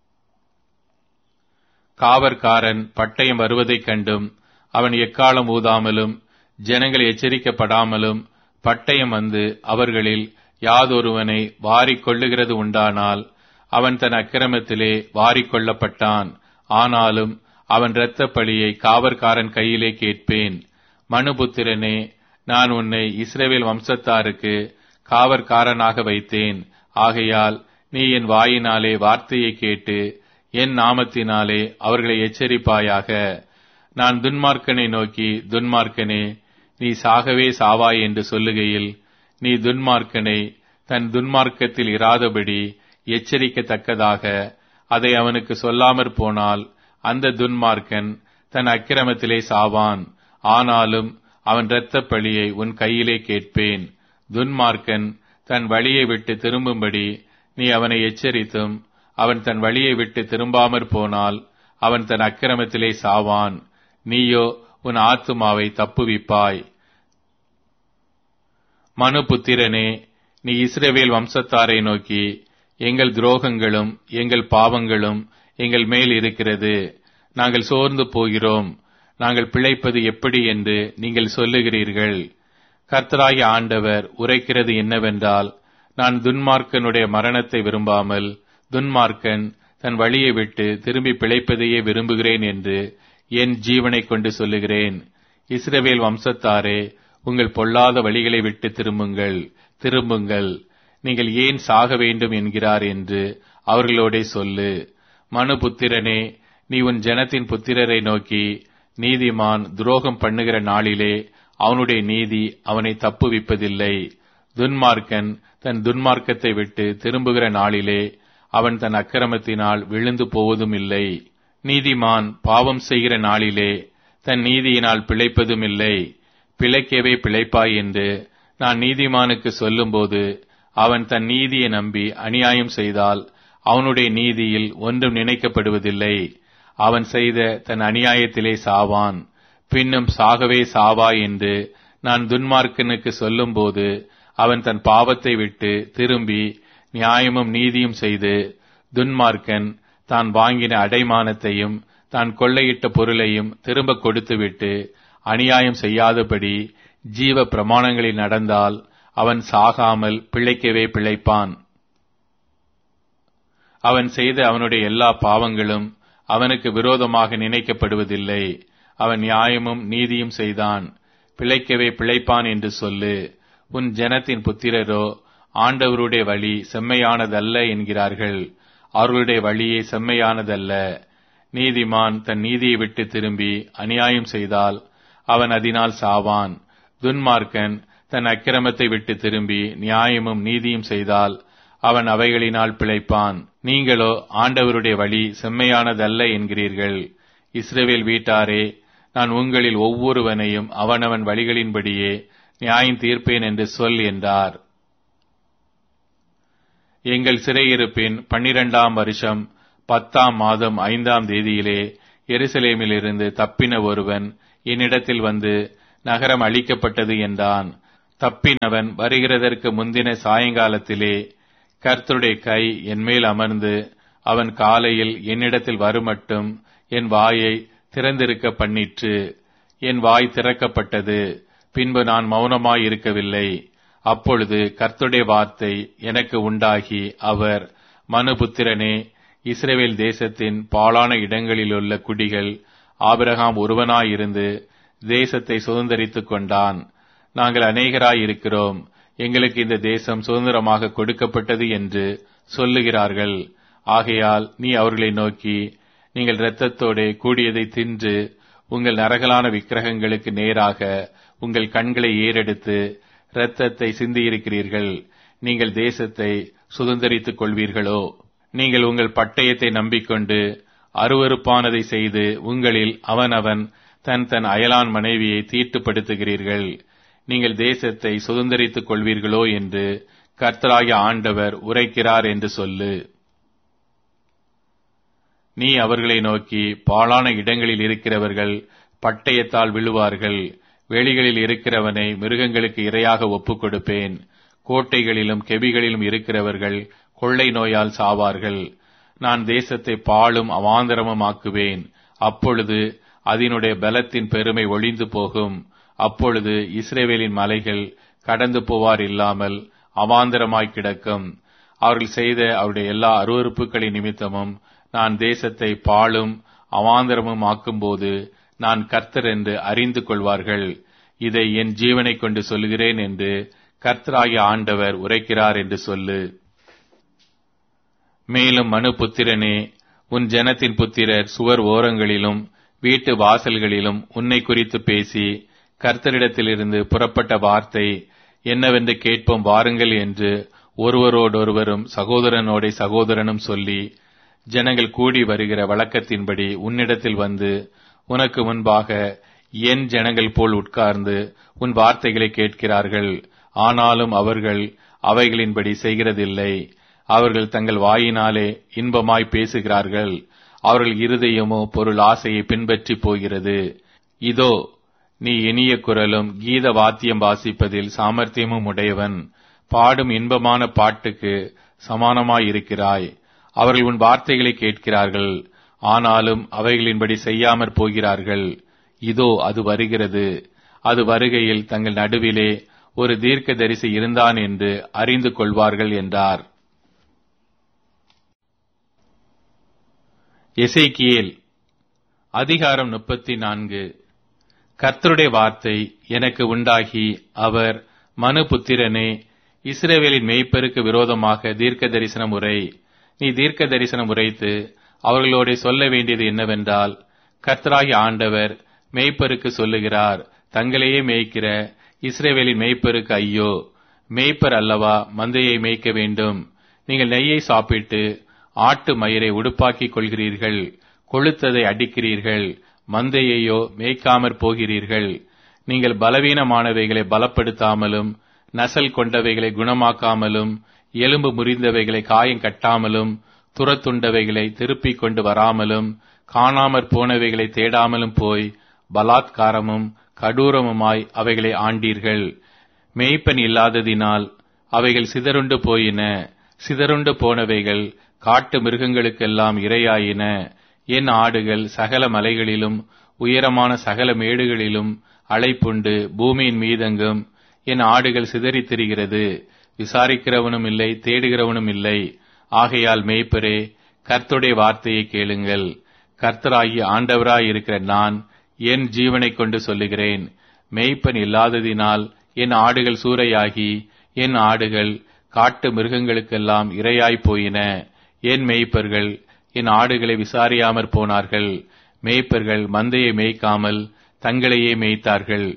காவற்காரன் பட்டயம் வருவதைக் கண்டும் அவன் எக்காலம் ஊதாமலும் ஜனங்கள் எச்சரிக்கப்படாமலும் பட்டயம் வந்து அவர்களில் யாதொருவனை வாரிக் கொள்ளுகிறது உண்டானால், அவன் தன் அக்கிரமத்திலே வாரிக்கொள்ளப்பட்டான். ஆனாலும் அவன் இரத்தப் பழியை காவற்காரன் கையிலே கேட்பேன். மனுபுத்திரனே, நான் உன்னை இஸ்ரவேல் வம்சத்தாருக்கு காவற்காரனாக வைத்தேன். ஆகையால் நீ என் வாயினாலே வார்த்தையை கேட்டு என் நாமத்தினாலே அவர்களை எச்சரிப்பாயாக. நான் துன்மார்க்கனை நோக்கி, துன்மார்க்கனே, நீ சாகவே சாவாய் என்று சொல்லுகையில், நீ துன்மார்க்கனை தன் துன்மார்க்கத்தில் இராதபடி எச்சரிக்கத்தக்கதாக அதை அவனுக்கு சொல்லாமற் போனால், அந்த துன்மார்க்கன் தன் அக்கிரமத்திலே சாவான். ஆனாலும் அவன் இரத்தப் பழியை உன் கையிலே கேட்பேன். துன்மார்க்கன் தன் வழியை விட்டு திரும்பும்படி நீ அவனை எச்சரித்தும் அவன் தன் வழியை விட்டு திரும்பாமற் போனால், அவன் தன் அக்கிரமத்திலே சாவான். நீயோ உன் ஆத்துமாவை தப்புவிப்பாய். மனுபுத்திரனே, நீ இஸ்ரவேல் வம்சத்தாரை நோக்கி, எங்கள் துரோகங்களும் எங்கள் பாவங்களும் எங்கள் மேல் இருக்கிறது, நாங்கள் சோர்ந்து போகிறோம், நாங்கள் பிழைப்பது எப்படி என்று நீங்கள் சொல்லுகிறீர்கள். கர்த்தராகிய ஆண்டவர் உரைக்கிறது என்னவென்றால், நான் துன்மார்க்கனுடைய மரணத்தை விரும்பாமல் துன்மார்க்கன் தன் வழியை விட்டு திரும்பி பிழைப்பதையே விரும்புகிறேன் என்று என் ஜீவனை கொண்டு சொல்லுகிறேன். இஸ்ரவேல் வம்சத்தாரே, உங்கள் பொல்லாத வழிகளை விட்டு திரும்புங்கள், திரும்புங்கள், நீங்கள் ஏன் சாக வேண்டும் என்கிறார் என்று அவர்களோடே சொல்லு. மனுபுத்திரனே, நீ உன் ஜனத்தின் புத்திரரை நோக்கி, நீதிமான் துரோகம் பண்ணுகிற நாளிலே அவனுடைய நீதி அவனை தப்புவிப்பதில்லை. துன்மார்க்கன் தன் துன்மார்க்கத்தை விட்டு திரும்புகிற நாளிலே அவன் தன் அக்கிரமத்தினால் விழுந்து போவதும் இல்லை. நீதிமான் பாவம் செய்கிற நாளிலே தன் நீதியினால் பிழைப்பதும் இல்லை. பிழைக்கவே பிழைப்பாய் என்று நான் நீதிமானுக்கு சொல்லும்போது, அவன் தன் நீதியை நம்பி அநியாயம் செய்தால் அவனுடைய நீதியில் ஒன்றும் நினைக்கப்படுவதில்லை. அவன் செய்த தன் அநியாயத்திலே சாவான். பின்னும் சாகவே சாவாய் என்று நான் துன்மார்க்கனுக்கு சொல்லும்போது, அவன் தன் பாவத்தை விட்டு திரும்பி நியாயமும் நீதியும் செய்து, துன்மார்க்கன் தான் வாங்கின அடைமானத்தையும் தான் கொள்ளையிட்ட பொருளையும் திரும்ப கொடுத்துவிட்டு அநியாயம் செய்யாதபடி ஜீவ பிரமாணங்களில் நடந்தால் அவன் சாகாமல் பிழைக்கவே பிழைப்பான். அவன் செய்த அவனுடைய எல்லா பாவங்களும் அவனுக்கு விரோதமாக நினைக்கப்படுவதில்லை. அவன் நியாயமும் நீதியும் செய்தான், பிழைக்கவே பிழைப்பான் என்று சொல்லு. உன் ஜனத்தின் புத்திரரோ ஆண்டவருடைய வழி செம்மையானதல்ல என்கிறார்கள். அவர்களுடைய வழியே செம்மையானதல்ல. நீதிமான் தன் நீதியை விட்டு திரும்பி அநியாயம் செய்தால் அவன் அதனால் சாவான். துன்மார்க்கன் தன் அக்கிரமத்தை விட்டு திரும்பி நியாயமும் நீதியும் செய்தால் அவன் அவைகளினால் பிழைப்பான். நீங்களோ ஆண்டவருடைய வழி செம்மையானதல்ல என்கிறீர்கள். இஸ்ரவேல் வீட்டாரே, நான் உங்களில் ஒவ்வொருவனையும் அவனவன் வழிகளின்படியே நியாயம் தீர்ப்பேன் என்று சொல் என்றார். எங்கள் சிறையிருப்பின் 12ஆம் வருஷம் 10ஆம் மாதம் 5ஆம் தேதியிலே எருசலேமிலிருந்து தப்பின ஒருவன் என்னிடத்தில் வந்து, நகரம் அழிக்கப்பட்டது என்றான். தப்பினவன் வருகிறதற்கு முந்தின சாயங்காலத்திலே கர்த்தருடைய கை என்மேல் அமர்ந்து அவன் காலையில் என்னிடத்தில் வருமட்டும் என் வாயை திறந்திருக்க பண்ணிற்று. என் வாய் திறக்கப்பட்டது. பின்பு நான் மௌனமாய் இருக்கவில்லை. அப்பொழுது கர்த்தருடைய வார்த்தை எனக்கு உண்டாகி அவர், மனுபுத்திரனே, இஸ்ரவேல் தேசத்தின் பாழான இடங்களிலுள்ள குடிகள் ஆபிரகாம் ஒருவனாயிருந்து தேசத்தை சுதந்தரித்துக் கொண்டான். நாங்கள் அநேகராயிருக்கிறோம், எங்களுக்கு இந்த தேசம் சுதந்திரமாக கொடுக்கப்பட்டது என்று சொல்லுகிறார்கள். ஆகையால் நீ அவர்களை நோக்கி, நீங்கள் இரத்தத்தோடே கூடியதை தின்று உங்கள் நரகலான விக்கிரகங்களுக்கு நேராக உங்கள் கண்களை ஏறெடுத்து இரத்தத்தை சிந்தியிருக்கிறீர்கள். நீங்கள் தேசத்தை சுதந்தரித்துக் கொள்வீர்களோ? நீங்கள் உங்கள் பட்டயத்தை நம்பிக்கொண்டு அருவருப்பானதை செய்து உங்களில் அவனவன் தன் தன் அயலான் மனைவியை தீட்டுப்படுத்துகிறீர்கள். நீங்கள் தேசத்தை சுதந்தரித்துக் கொள்வீர்களோ என்று கர்த்தராகிய ஆண்டவர் உரைக்கிறார் என்று சொல்லு. நீ அவர்களை நோக்கி, பாழான இடங்களில் இருக்கிறவர்கள் பட்டயத்தால் விழுவார்கள். வெளிகளில் இருக்கிறவனை மிருகங்களுக்கு இரையாக ஒப்புக் கொடுப்பேன். கோட்டைகளிலும் கெபிகளிலும் இருக்கிறவர்கள் கொள்ளை நோயால் சாவார்கள். நான் தேசத்தை பாழும் அவாந்தரமும் ஆக்குவேன். அப்பொழுது அதனுடைய பலத்தின் பெருமை ஒழிந்து போகும். அப்பொழுது இஸ்ரவேலின் மலைகள் கடந்து போவார் இல்லாமல் அவாந்தரமாய் கிடக்கும். அவர்கள் செய்த அவருடைய எல்லா அருவருப்புகளின் நிமித்தமும் நான் தேசத்தை பாழும் அவாந்தரமும் ஆக்கும்போது நான் கர்த்தர் என்று அறிந்து கொள்வார்கள். இதை என் ஜீவனை கொண்டு சொல்லுகிறேன் என்று கர்த்தராகிய ஆண்டவர் உரைக்கிறார் என்று சொல்லு. மேலும் மனுபுத்திரனே, உன் ஜனத்தின் புத்திரர் சுவர் ஓரங்களிலும் வீட்டு வாசல்களிலும் உன்னை குறித்து பேசி, கர்த்தரிடத்திலிருந்து புறப்பட்ட வார்த்தை என்னவென்று கேட்போம் வாருங்கள் என்று ஒருவரோடொருவரும் சகோதரனோட சகோதரனும் சொல்லி, ஜனங்கள் கூடி வருகிற வழக்கத்தின்படி உன்னிடத்தில் வந்து உனக்கு முன்பாக என் ஜனங்கள் போல் உட்கார்ந்து உன் வார்த்தைகளை கேட்கிறார்கள். ஆனாலும் அவர்கள் அவைகளின்படி செய்கிறதில்லை. அவர்கள் தங்கள் வாயினாலே இன்பமாய் பேசுகிறார்கள். அவர்கள் இருதயமோ பொருள் ஆசையை பின்பற்றி போகிறது. இதோ, நீ இனிய குரலும் கீத வாத்தியம் வாசிப்பதில் சாமர்த்தியமும் உடையவன். பாடும் இன்பமான பாட்டுக்கு சமானமாயிருக்கிறாய். அவர்கள் உன் வார்த்தைகளை கேட்கிறார்கள், ஆனாலும் அவைகளின்படி செய்யாமற் போகிறார்கள். இதோ, அது வருகிறது. அது வருகையில் தங்கள் நடுவிலே ஒரு தீர்க்கதரிசி இருந்தான் என்று அறிந்து கொள்வார்கள் என்றார். எசேக்கியேல் அதிகாரம் 34. கர்த்தருடைய வார்த்தை எனக்கு உண்டாகி அவர், மனுபுத்திரனே, இஸ்ரவேலின் மேய்ப்பருக்கு விரோதமாக தீர்க்க தரிசனம் உரை. நீ தீர்க்க தரிசனம் உரைத்து அவர்களோட சொல்ல வேண்டியது என்னவென்றால், கர்த்தராகிய ஆண்டவர் மேய்ப்பருக்கு சொல்லுகிறார், தங்களையே மேய்க்கிற இஸ்ரவேலின் மேய்ப்பருக்கு ஐயோ! மேய்ப்பர் அல்லவா மந்தையை மேய்க்க வேண்டும். நீங்கள் நெய்யை சாப்பிட்டு ஆட்டு மயிரை உடுப்பாக்கிக் கொள்கிறீர்கள், கொழுத்ததை அடிக்கிறீர்கள், மந்தையையோ மேய்க்காமற் போகிறீர்கள். நீங்கள் பலவீனமானவைகளை பலப்படுத்தாமலும் நசல் கொண்டவைகளை குணமாக்காமலும் எலும்பு முறிந்தவைகளை காயம் கட்டாமலும் துரத்துண்டவைகளை திருப்பிக் கொண்டு வராமலும் காணாமற் போனவைகளை தேடாமலும் போய் பலாத்காரமும் கடூரமுமாய் அவைகளை ஆண்டீர்கள். மேய்ப்பன் இல்லாததினால் அவைகள் சிதறுண்டு போயின. சிதறுண்டு போனவைகள் காட்டு மிருகங்களுக்கெல்லாம் இரையாயின. என் ஆடுகள் சகல மலைகளிலும் உயரமான சகல மேடுகளிலும் அலைப்புண்டு பூமியின் மீதெங்கும் என் ஆடுகள் சிதறித் திரிகிறது. விசாரிக்கிறவனும் இல்லை, தேடுகிறவனும் இல்லை. ஆகையால் மேய்ப்பரே, கர்த்தருடைய வார்த்தையை கேளுங்கள். கர்த்தராகி ஆண்டவராயிருக்கிற நான் என் ஜீவனை கொண்டு சொல்லுகிறேன். மேய்ப்பன் இல்லாததினால் என் ஆடுகள் சூறையாகி என் ஆடுகள் காட்டு மிருகங்களுக்கெல்லாம் இரையாய்ப் போயின. என் மேய்ப்பர்கள் என் ஆடுகளை விசாரியாமற் போனார்கள். மேய்ப்பர்கள் மந்தையை மேய்க்காமல் தங்களையே மேய்த்தார்கள்.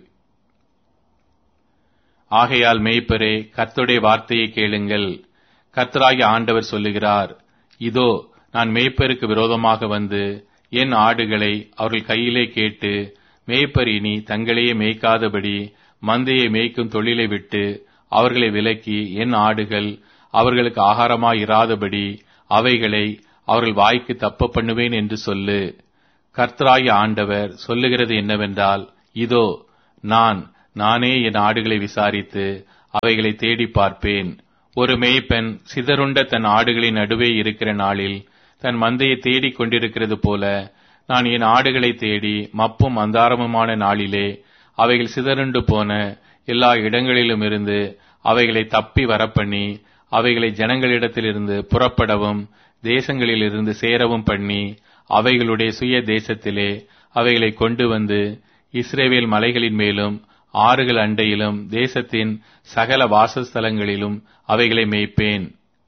ஆகையால் மேய்ப்பரே, கர்த்தருடைய வார்த்தையை கேளுங்கள். கர்த்தராகிய ஆண்டவர் சொல்லுகிறார், இதோ, நான் மேய்ப்பருக்கு விரோதமாக வந்து என் ஆடுகளை அவர்கள் கையிலே கேட்டு, மேய்ப்பர் இனி தங்களையே மேய்க்காதபடி மந்தையை மேய்க்கும் தொழிலை விட்டு அவர்களை விலக்கி என் ஆடுகள் அவர்களுக்கு ஆகாரமாயிராதபடி அவைகளை அவர்கள் வாய்க்கு தப்ப பண்ணுவேன் என்று சொல்லு. கர்த்தராகிய ஆண்டவர் சொல்லுகிறது என்னவென்றால், இதோ, நானே என் ஆடுகளை விசாரித்து அவைகளை தேடி பார்ப்பேன். ஒரு மேய்ப்பன் சிதறுண்ட தன் ஆடுகளின் நடுவே இருக்கிற நாளில் தன் மந்தையை தேடிக் கொண்டிருக்கிறது போல நான் என் ஆடுகளை தேடி மப்பும் அந்தாரமுமான நாளிலே அவைகள் சிதறுண்டு போன எல்லா இடங்களிலும் இருந்து அவைகளை தப்பி வரப்பண்ணி அவைகளை ஜனங்களிடத்திலிருந்து புறப்படவும் தேசங்களிலிருந்து சேரவும் பண்ணி அவைகளுடைய சுய தேசத்திலே அவைகளை கொண்டு வந்து இஸ்ரவேல் மலைகளின் மேலும் ஆறுகள் அண்டையிலும் தேசத்தின் சகல வாசஸ்தலங்களிலும் அவைகளை மேய்ப்பேன்.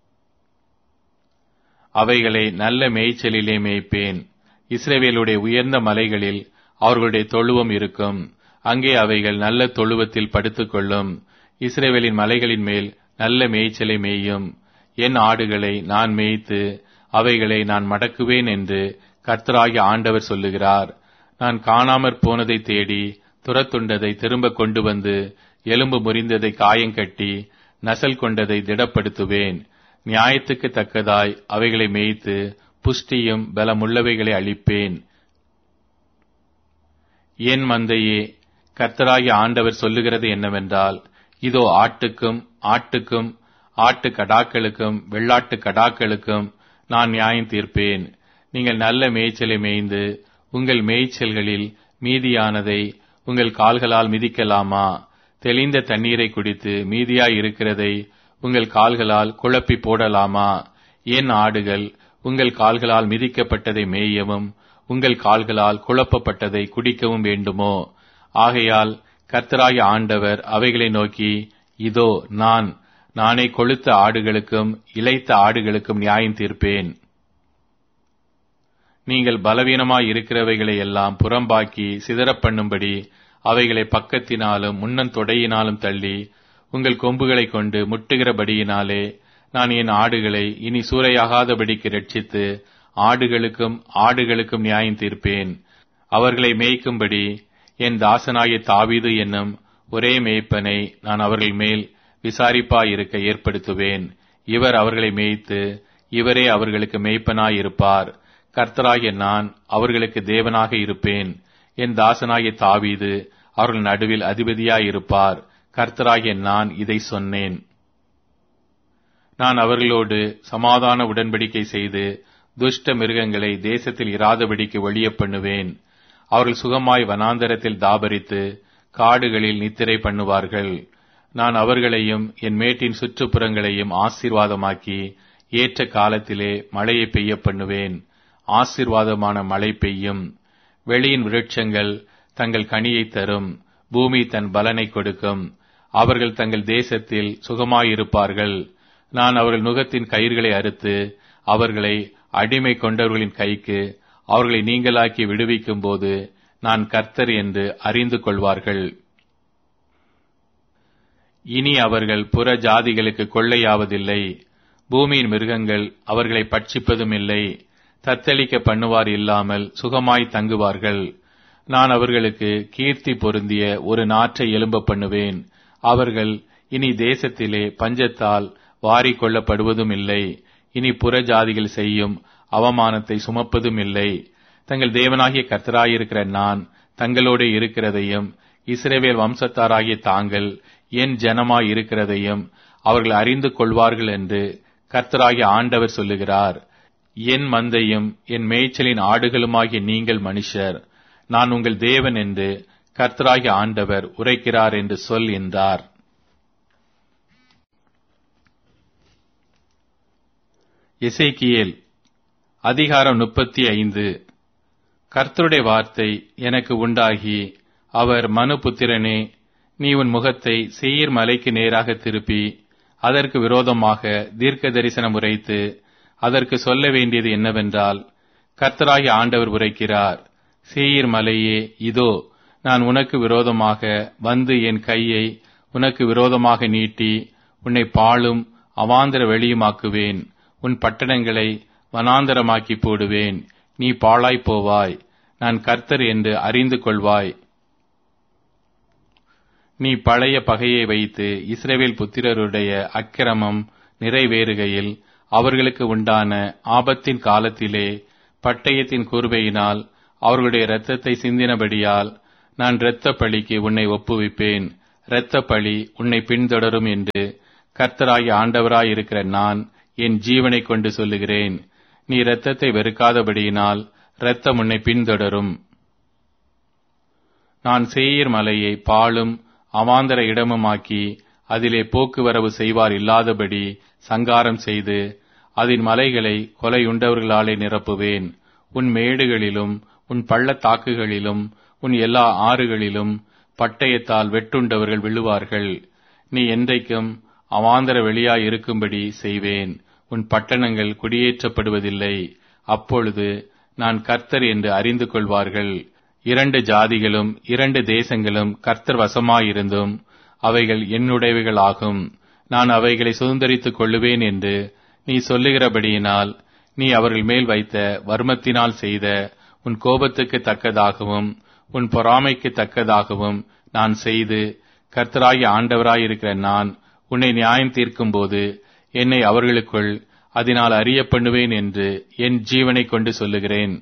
அவைகளை நல்ல மேய்ச்சலிலே மேய்ப்பேன். இஸ்ரவேலுடைய உயர்ந்த மலைகளில் அவர்களுடைய தொழுவம் இருக்கும். அங்கே அவைகள் நல்ல தொழுவத்தில் படுத்துக்கொள்ளும். இஸ்ரவேலின் மலைகளின் மேல் நல்ல மேய்ச்சலை மேயும். என் ஆடுகளை நான் மேய்த்து அவைகளை நான் மடக்குவேன் என்று கர்த்தராகிய ஆண்டவர் சொல்லுகிறார். நான் காணாமற் போனதை தேடி துரத்துண்டதை திரும்ப கொண்டு வந்து எலும்பு முறிந்ததை காயங்கட்டி நசல் கொண்டதை திடப்படுத்துவேன். நியாயத்துக்கு தக்கதாய் அவைகளை மேய்த்து புஷ்டியும் பலமுள்ளவைகளை அளிப்பேன். என் மந்தையே, கர்த்தராகிய ஆண்டவர் சொல்லுகிறது என்னவென்றால், இதோ ஆட்டுக்கும் ஆட்டு கடாக்களுக்கும் வெள்ளாட்டு கடாக்களுக்கும் நான் நியாயம் தீர்ப்பேன். நீங்கள் நல்ல மேய்ச்சலை மேய்ந்து உங்கள் மேய்ச்சல்களில் மீதியானதை உங்கள் கால்களால் மிதிக்கலாமா? தெளிந்த தண்ணீரை குடித்து மீதியாய் இருக்கிறதை உங்கள் கால்களால் குழப்பி போடலாமா? என் ஆடுகள் உங்கள் கால்களால் மிதிக்கப்பட்டதை மேயவும் உங்கள் கால்களால் குழப்பப்பட்டதை குடிக்கவும் வேண்டுமோ? ஆகையால் கர்த்தராகிய ஆண்டவர் அவைகளை நோக்கி, இதோ நானே கொழுத்த ஆடுகளுக்கும் இளைத்த ஆடுகளுக்கும் நியாயம் தீர்ப்பேன். நீங்கள் பலவீனமாய் இருக்கிறவைகளை எல்லாம் புறம்பாக்கி சிதறப் பண்ணும்படி அவைகளை பக்கத்தினாலும் முன்னந்தொடையினாலும் தள்ளி உங்கள் கொம்புகளை கொண்டு முட்டுகிறபடியினாலே நான் என் ஆடுகளை இனி சூறையாகாதபடிக்கு ரட்சித்து ஆடுகளுக்கும் நியாயம் தீர்ப்பேன். அவர்களை மேய்க்கும்படி என் தாசனாகிய தாவீது என்னும் ஒரே மேய்ப்பனை நான் அவர்கள் மேல் விசாரிப்பாயிருக்க ஏற்படுத்துவேன். இவர் அவர்களை மேய்த்து இவரே அவர்களுக்கு மேய்ப்பனாயிருப்பார். கர்த்தராகிய நான் அவர்களுக்கு தேவனாக இருப்பேன். என் தாசனாகிய தாவீது அவர்கள் நடுவில் அதிபதியாயிருப்பார். கர்த்தராகிய நான் இதை சொன்னேன். நான் அவர்களோடு சமாதான உடன்படிக்கை செய்து துஷ்ட மிருகங்களை தேசத்தில் இராதபடிக்கு ஒழிய பண்ணுவேன். அவர்கள் சுகமாய் வனாந்தரத்தில் தாபரித்து காடுகளில் நித்திரை பண்ணுவார்கள். நான் அவர்களையும் என் மேட்டின் சுற்றுப்புறங்களையும் ஆசீர்வாதமாக்கி ஏற்ற காலத்திலே மழையை பெய்ய பண்ணுவேன். ஆசீர்வாதமான மழை பெய்யும். வெளியின் விருட்சங்கள் தங்கள் கனியை தரும். பூமி தன் பலனை கொடுக்கும். அவர்கள் தங்கள் தேசத்தில் சுகமாயிருப்பார்கள். நான் அவர்கள் நுகத்தின் கயிறுகளை அறுத்து அவர்களை அடிமை கொண்டவர்களின் கைக்கு அவர்களை நீங்களாக்கி விடுவிக்கும் போது நான் கர்த்தர் என்று அறிந்து கொள்வார்கள். இனி அவர்கள் புற ஜாதிகளுக்கு கொள்ளையாவதில்லை. பூமியின் மிருகங்கள் அவர்களை பட்சிப்பதும் இல்லை. தத்தளிக்க பண்ணுவார் இல்லாமல் சுகமாய் தங்குவார்கள். நான் அவர்களுக்கு கீர்த்தி பொருந்திய ஒரு நாற்றை எழும்ப பண்ணுவேன். அவர்கள் இனி தேசத்திலே பஞ்சத்தால் வாரிக் கொள்ளப்படுவதும் இல்லை. இனி புற ஜாதிகள் செய்யும் அவமானத்தை சுமப்பதும் இல்லை. தங்கள் தேவனாகிய கர்த்தராயிருக்கிற நான் தங்களோடு இருக்கிறதையும் இஸ்ரவேல் வம்சத்தாராகிய தாங்கள் என் ஜனமாய் இருக்கிறதையும் அவர்கள் அறிந்து கொள்வார்கள் என்று கர்த்தராகிய ஆண்டவர் சொல்லுகிறார். என் மந்தையும் என் மேய்ச்சலின் ஆடுகளுமாகிய நீங்கள் மனுஷர், நான் உங்கள் தேவன் என்று கர்த்தராகிய ஆண்டவர் உரைக்கிறார் என்று சொல் என்றார். எசேக்கியேல் அதிகாரம் 35. கர்த்தருடைய வார்த்தை எனக்கு உண்டாகி, அவர் மனுபுத்திரனே, நீ உன் முகத்தை சேயீர் மலைக்கு நேராக திருப்பி அதற்கு விரோதமாக தீர்க்க தரிசனம் உரைத்து அதற்கு சொல்ல வேண்டியது என்னவென்றால், கர்த்தராகிய ஆண்டவர் உரைக்கிறார், சேயீர் மலையே, இதோ நான் உனக்கு விரோதமாக வந்து என் கையை உனக்கு விரோதமாக நீட்டி உன்னை பாழும் அவாந்தர வெளியுமாக்குவேன். உன் பட்டணங்களை வனாந்தரமாக்கி போடுவேன். நீ பாழாய்ப் போவாய். நான் கர்த்தர் என்று அறிந்து கொள்வாய். நீ பழைய பகையை வைத்து இஸ்ரவேல் புத்திரருடைய அக்கிரமம் நிறைவேறுகையில் அவர்களுக்கு உண்டான ஆபத்தின் காலத்திலே பட்டயத்தின் கூர்வையினால் அவர்களுடைய இரத்தத்தை சிந்தினபடியால் நான் இரத்த பழிக்கு உன்னை ஒப்புவிப்பேன், இரத்த பழி உன்னை பின்தொடரும் என்று கர்த்தராகிய ஆண்டவராயிருக்கிற நான் என் ஜீவனை கொண்டு சொல்லுகிறேன். நீ இரத்தத்தை வெறுக்காதபடியினால் இரத்தம் உன்னை பின்தொடரும். நான் சேயீர் மலையை பாழும் அவாந்தர இடமுமாக்கி அதிலே போக்குவரவு செய்வார் இல்லாதபடி சங்காரம் செய்து அதன் மலைகளை கொலையுண்டவர்களாலே நிரப்புவேன். உன் மேடுகளிலும் உன் பள்ளத்தாக்குகளிலும் உன் எல்லா ஆறுகளிலும் பட்டயத்தால் வெட்டுண்டவர்கள் விழுவார்கள். நீ என்றைக்கும் அவாந்தர வெளியாய் இருக்கும்படி செய்வேன். உன் பட்டணங்கள் குடியேற்றப்படுவதில்லை. அப்பொழுது நான் கர்த்தர் என்று அறிந்து கொள்வார்கள். 2 ஜாதிகளும் 2 தேசங்களும் கர்த்தர் வசமாயிருந்தும் அவைகள் என்னுடையவைகளாகும். நான் அவைகளை சுதந்தரித்துக் கொள்ளுவேன் என்று நீ சொல்லுகிறபடியினால் நீ அவர்கள் மேல் வைத்த வர்மத்தினால் செய்த உன் கோபத்துக்கு தக்கதாகவும் உன் பொறாமைக்கு தக்கதாகவும் நான் செய்து கர்த்தராகிய ஆண்டவராயிருக்கிற நான் உன்னை நியாயம் தீர்க்கும்போது என்னை அவர்களுக்குள் அதனால் அறிய பண்ணுவேன் என்று என் ஜீவனை கொண்டு சொல்லுகிறேன்.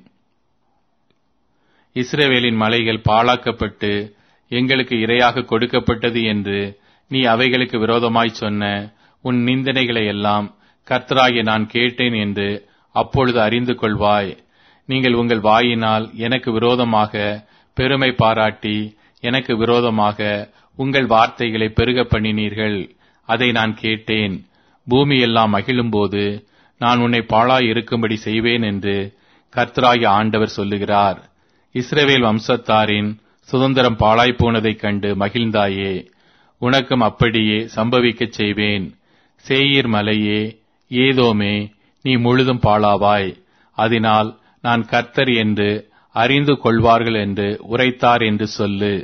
இஸ்ரவேலின் மலைகள் பாழாக்கப்பட்டு எங்களுக்கு இரையாக கொடுக்கப்பட்டது என்று நீ அவைகளுக்கு விரோதமாய் சொன்ன உன் நிந்தனைகளை எல்லாம் கர்த்தராகிய நான் கேட்டேன் என்று அப்பொழுது அறிந்து கொள்வாய். நீங்கள் உங்கள் வாயினால் எனக்கு விரோதமாக பெருமை பாராட்டி எனக்கு விரோதமாக உங்கள் வார்த்தைகளை பெருக பண்ணினீர்கள். அதை நான் கேட்டேன். பூமி எல்லாம் மகிழும்போது நான் உன்னை பாழாய் இருக்கும்படி செய்வேன் என்று கர்த்தராகிய ஆண்டவர் சொல்லுகிறார். இஸ்ரவேல் வம்சத்தாரின் சுதந்திரம் பாழாய் போனதைக் கண்டு மகிழ்ந்தாயே, உனக்கும் அப்படியே சம்பவிக்கச் செய்வேன். சேயீர் மலையே, ஏதோமே, நீ முழுதும் பாழாவாய். அதனால் நான் கர்த்தர் என்று அறிந்து கொள்வார்கள் என்று உரைத்தார் என்று சொல்லு.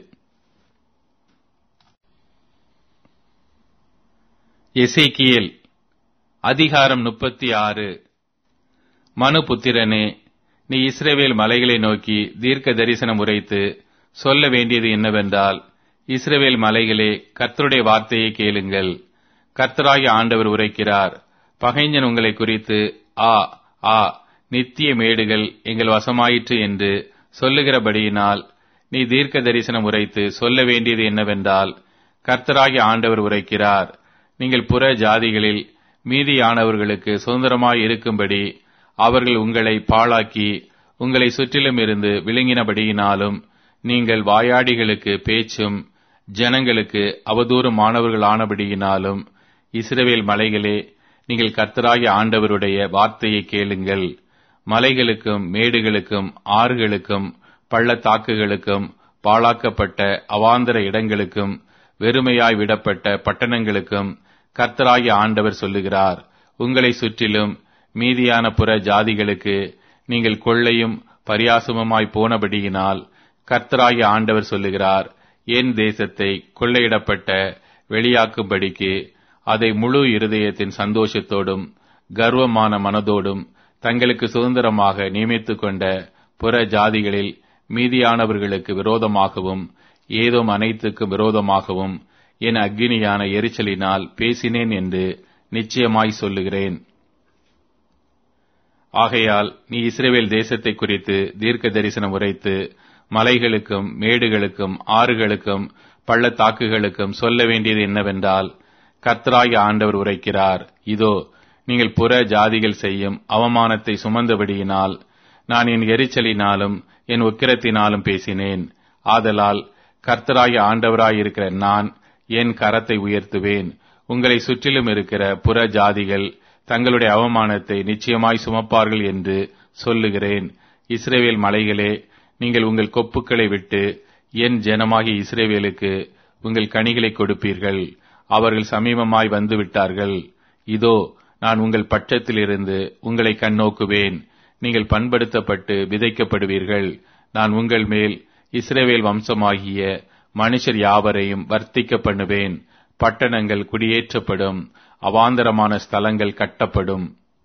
எசேக்கியேல் அதிகாரம் 36. மனுபுத்திரனே, நீ இஸ்ரவேல் மலைகளை நோக்கி தீர்க்க தரிசனம் உரைத்து சொல்ல வேண்டியது என்னவென்றால், இஸ்ரவேல் மலைகளே, கர்த்தருடைய வார்த்தையை கேளுங்கள். கர்த்தராகிய ஆண்டவர் உரைக்கிறார். பகைஞன் உங்களை குறித்து ஆ ஆ நித்திய மேடுகள் எங்கள் வசமாயிற்று என்று சொல்லுகிறபடியினால் நீ தீர்க்க தரிசனம் உரைத்து சொல்ல வேண்டியது என்னவென்றால், கர்த்தராகிய ஆண்டவர் உரைக்கிறார். நீங்கள் புற ஜாதிகளில் மீதியானவர்களுக்கு சுதந்திரமாய் இருக்கும்படி அவர்கள் உங்களை பாழாக்கி உங்களை சுற்றிலும் இருந்து விழுங்கினபடியினாலும் நீங்கள் வாயாடிகளுக்கு பேச்சும் ஜனங்களுக்கு அவதூறுமானவர்களானபடியினாலும் இஸ்ரவேல் மலைகளே, நீங்கள் கர்த்தராகிய ஆண்டவருடைய வார்த்தையை கேளுங்கள். மலைகளுக்கும் மேடுகளுக்கும் ஆறுகளுக்கும் பள்ளத்தாக்குகளுக்கும் பாழாக்கப்பட்ட அவாந்தர இடங்களுக்கும் வெறுமையாய் விடப்பட்ட பட்டணங்களுக்கும் கர்த்தராகிய ஆண்டவர் சொல்லுகிறார். உங்களை சுற்றிலும் மீதியான புற ஜாதிகளுக்கு நீங்கள் கொள்ளையும் பரியாசமுமாய் போனபடியினால் கர்த்தராகிய ஆண்டவர் சொல்லுகிறார். என் தேசத்தை கொள்ளையிடப்பட்ட வெளியாக்கும்படிக்கு அதை முழு இருதயத்தின் சந்தோஷத்தோடும் கர்வமான மனதோடும் தங்களுக்கு சுதந்திரமாக நியமித்துக் கொண்ட புற ஜாதிகளில் மீதியானவர்களுக்கு விரோதமாகவும் ஏதோம் அனைத்துக்கும் விரோதமாகவும் என் அக்கினியான எரிச்சலினால் பேசினேன் என்று நிச்சயமாய் சொல்லுகிறேன். ஆகையால் நீ இஸ்ரவேல் தேசத்தை குறித்து தீர்க்க தரிசனம் உரைத்து மலைகளுக்கும் மேடுகளுக்கும் ஆறுகளுக்கும் பள்ளத்தாக்குகளுக்கும் சொல்ல வேண்டியது என்னவென்றால், கர்த்தராகிய ஆண்டவர் உரைக்கிறார். இதோ, நீங்கள் புற ஜாதிகள் செய்யும் அவமானத்தை சுமந்தபடியினால் நான் என் எரிச்சலினாலும் என் உக்கிரத்தினாலும் பேசினேன். ஆதலால் கர்த்தராகிய ஆண்டவராயிருக்கிற நான் என் கரத்தை உயர்த்துவேன். உங்களை சுற்றிலும் இருக்கிற புற ஜாதிகள் தங்களுடைய அவமானத்தை நிச்சயமாய் சுமப்பார்கள் என்று சொல்லுகிறேன். இஸ்ரவேல் மலைகளே, நீங்கள் உங்கள் கொப்புக்களை விட்டு என் ஜனமாகிய இஸ்ரவேலுக்கு உங்கள் கனிகளை கொடுப்பீர்கள். அவர்கள் சமீபமாய் வந்து விட்டார்கள். இதோ, நான் உங்கள் பட்சத்திலிருந்து உங்களை கண்ணோக்குவேன். நீங்கள் பண்படுத்தப்பட்டு விதைக்கப்படுவீர்கள். நான் உங்கள் மேல் இஸ்ரவேல் வம்சமாகிய மனுஷர் யாவரையும் வர்த்திக்க பண்ணுவேன். பட்டணங்கள் குடியேற்றப்படும், அவாந்தரமான ஸ்தலங்கள் கட்டப்படும்.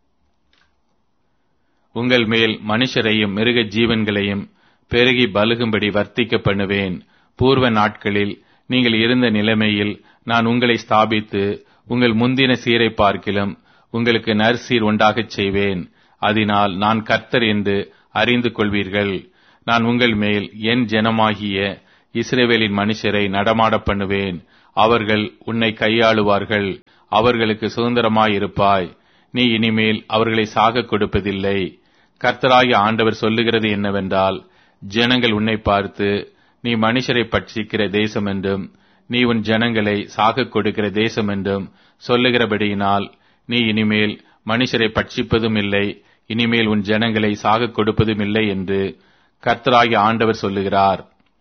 உங்கள் மேல் மனுஷரையும் மிருக ஜீவன்களையும் பெருகி பலுகும்படி வர்த்திக்க பண்ணுவேன். பூர்வ நாட்களில் நீங்கள் இருந்த நிலைமையில் நான் உங்களை ஸ்தாபித்து உங்கள் முந்தின சீரை பார்க்கிலும் உங்களுக்கு நற்சீர் உண்டாகச் செய்வேன். அதனால் நான் கர்த்தர் என்று அறிந்து கொள்வீர்கள். நான் உங்கள் மேல் என் ஜனமாகிய இஸ்ரவேலின் மனுஷரை நடமாட பண்ணுவேன். அவர்கள் உன்னை கையாளுவார்கள். அவர்களுக்கு சுதந்திரமாயிருப்பாய். நீ இனிமேல் அவர்களை சாகக் கொடுப்பதில்லை. கர்த்தராகிய ஆண்டவர் சொல்லுகிறது என்னவென்றால், ஜனங்கள் உன்னை பார்த்து, நீ மனுஷரை பட்சிக்கிற தேசம் என்றும் நீ உன் ஜனங்களை சாகக் கொடுக்கிற தேசம் என்றும் சொல்லுகிறபடியினால், நீ இனிமேல் மனுஷரை பட்சிப்பதும் இல்லை, இனிமேல் உன் ஜனங்களை சாகக் கொடுப்பதும் இல்லை என்று கர்த்தராகிய ஆண்டவர் சொல்லுகிறார்.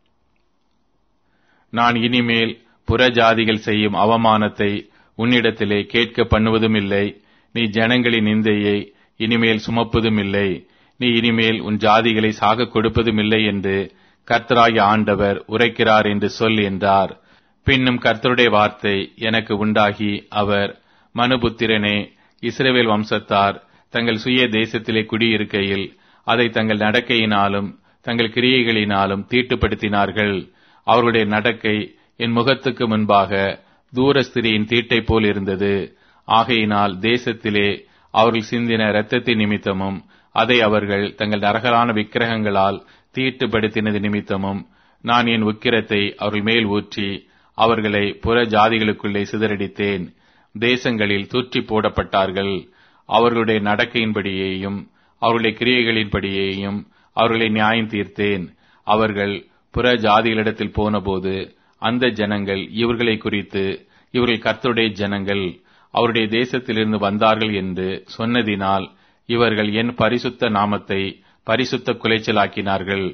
நான் இனிமேல் புறஜாதிகள் செய்யும் அவமானத்தை உன்னிடத்திலே கேட்க பண்ணுவதும் இல்லை. நீ ஜனங்களின் நிந்தையை இனிமேல் சுமப்பதும் இல்லை. நீ இனிமேல் உன் ஜாதிகளை சாகக் கொடுப்பதும் இல்லை என்று கர்த்தராகிய ஆண்டவர் உரைக்கிறார் என்று சொல் என்றார். பின்னும் கர்த்தருடைய வார்த்தை எனக்கு உண்டாகி அவர், மனுபுத்திரனே, இஸ்ரவேல் வம்சத்தார் தங்கள் சுய தேசத்திலே குடியிருக்கையில் அதை தங்கள் நடக்கையினாலும் தங்கள் கிரியைகளினாலும் தீட்டுப்படுத்தினார்கள். அவர்களுடைய நடக்கை என் முகத்துக்கு முன்பாக தூரஸ்திரியின் தீட்டை போல் இருந்தது. ஆகையினால் தேசத்திலே அவர்கள் சிந்தின இரத்தத்தின் நிமித்தமும் அதை அவர்கள் தங்கள் நரகலான விக்கிரகங்களால் தீட்டுப்படுத்தினது நிமித்தமும் நான் என் உக்கிரத்தை அவர்கள் மேல் ஊற்றி அவர்களை புற ஜாதிகளுக்குள்ளே சிதறடித்தேன். தேசங்களில் தூற்றி போடப்பட்டார்கள். அவர்களுடைய நடக்கையின்படியேயும் அவர்களுடைய கிரியைகளின்படியேயும் அவர்களை நியாயம் தீர்த்தேன். அவர்கள் புற ஜாதிகளிடத்தில் போனபோது அந்த ஜனங்கள் இவர்களை குறித்து, இவர்கள் கர்த்தருடைய ஜனங்கள், அவருடைய தேசத்திலிருந்து வந்தார்கள் என்று சொன்னதினால் இவர்கள் என் பரிசுத்த நாமத்தை பரிசுத்த குலைச்சலாக்கினார்கள்.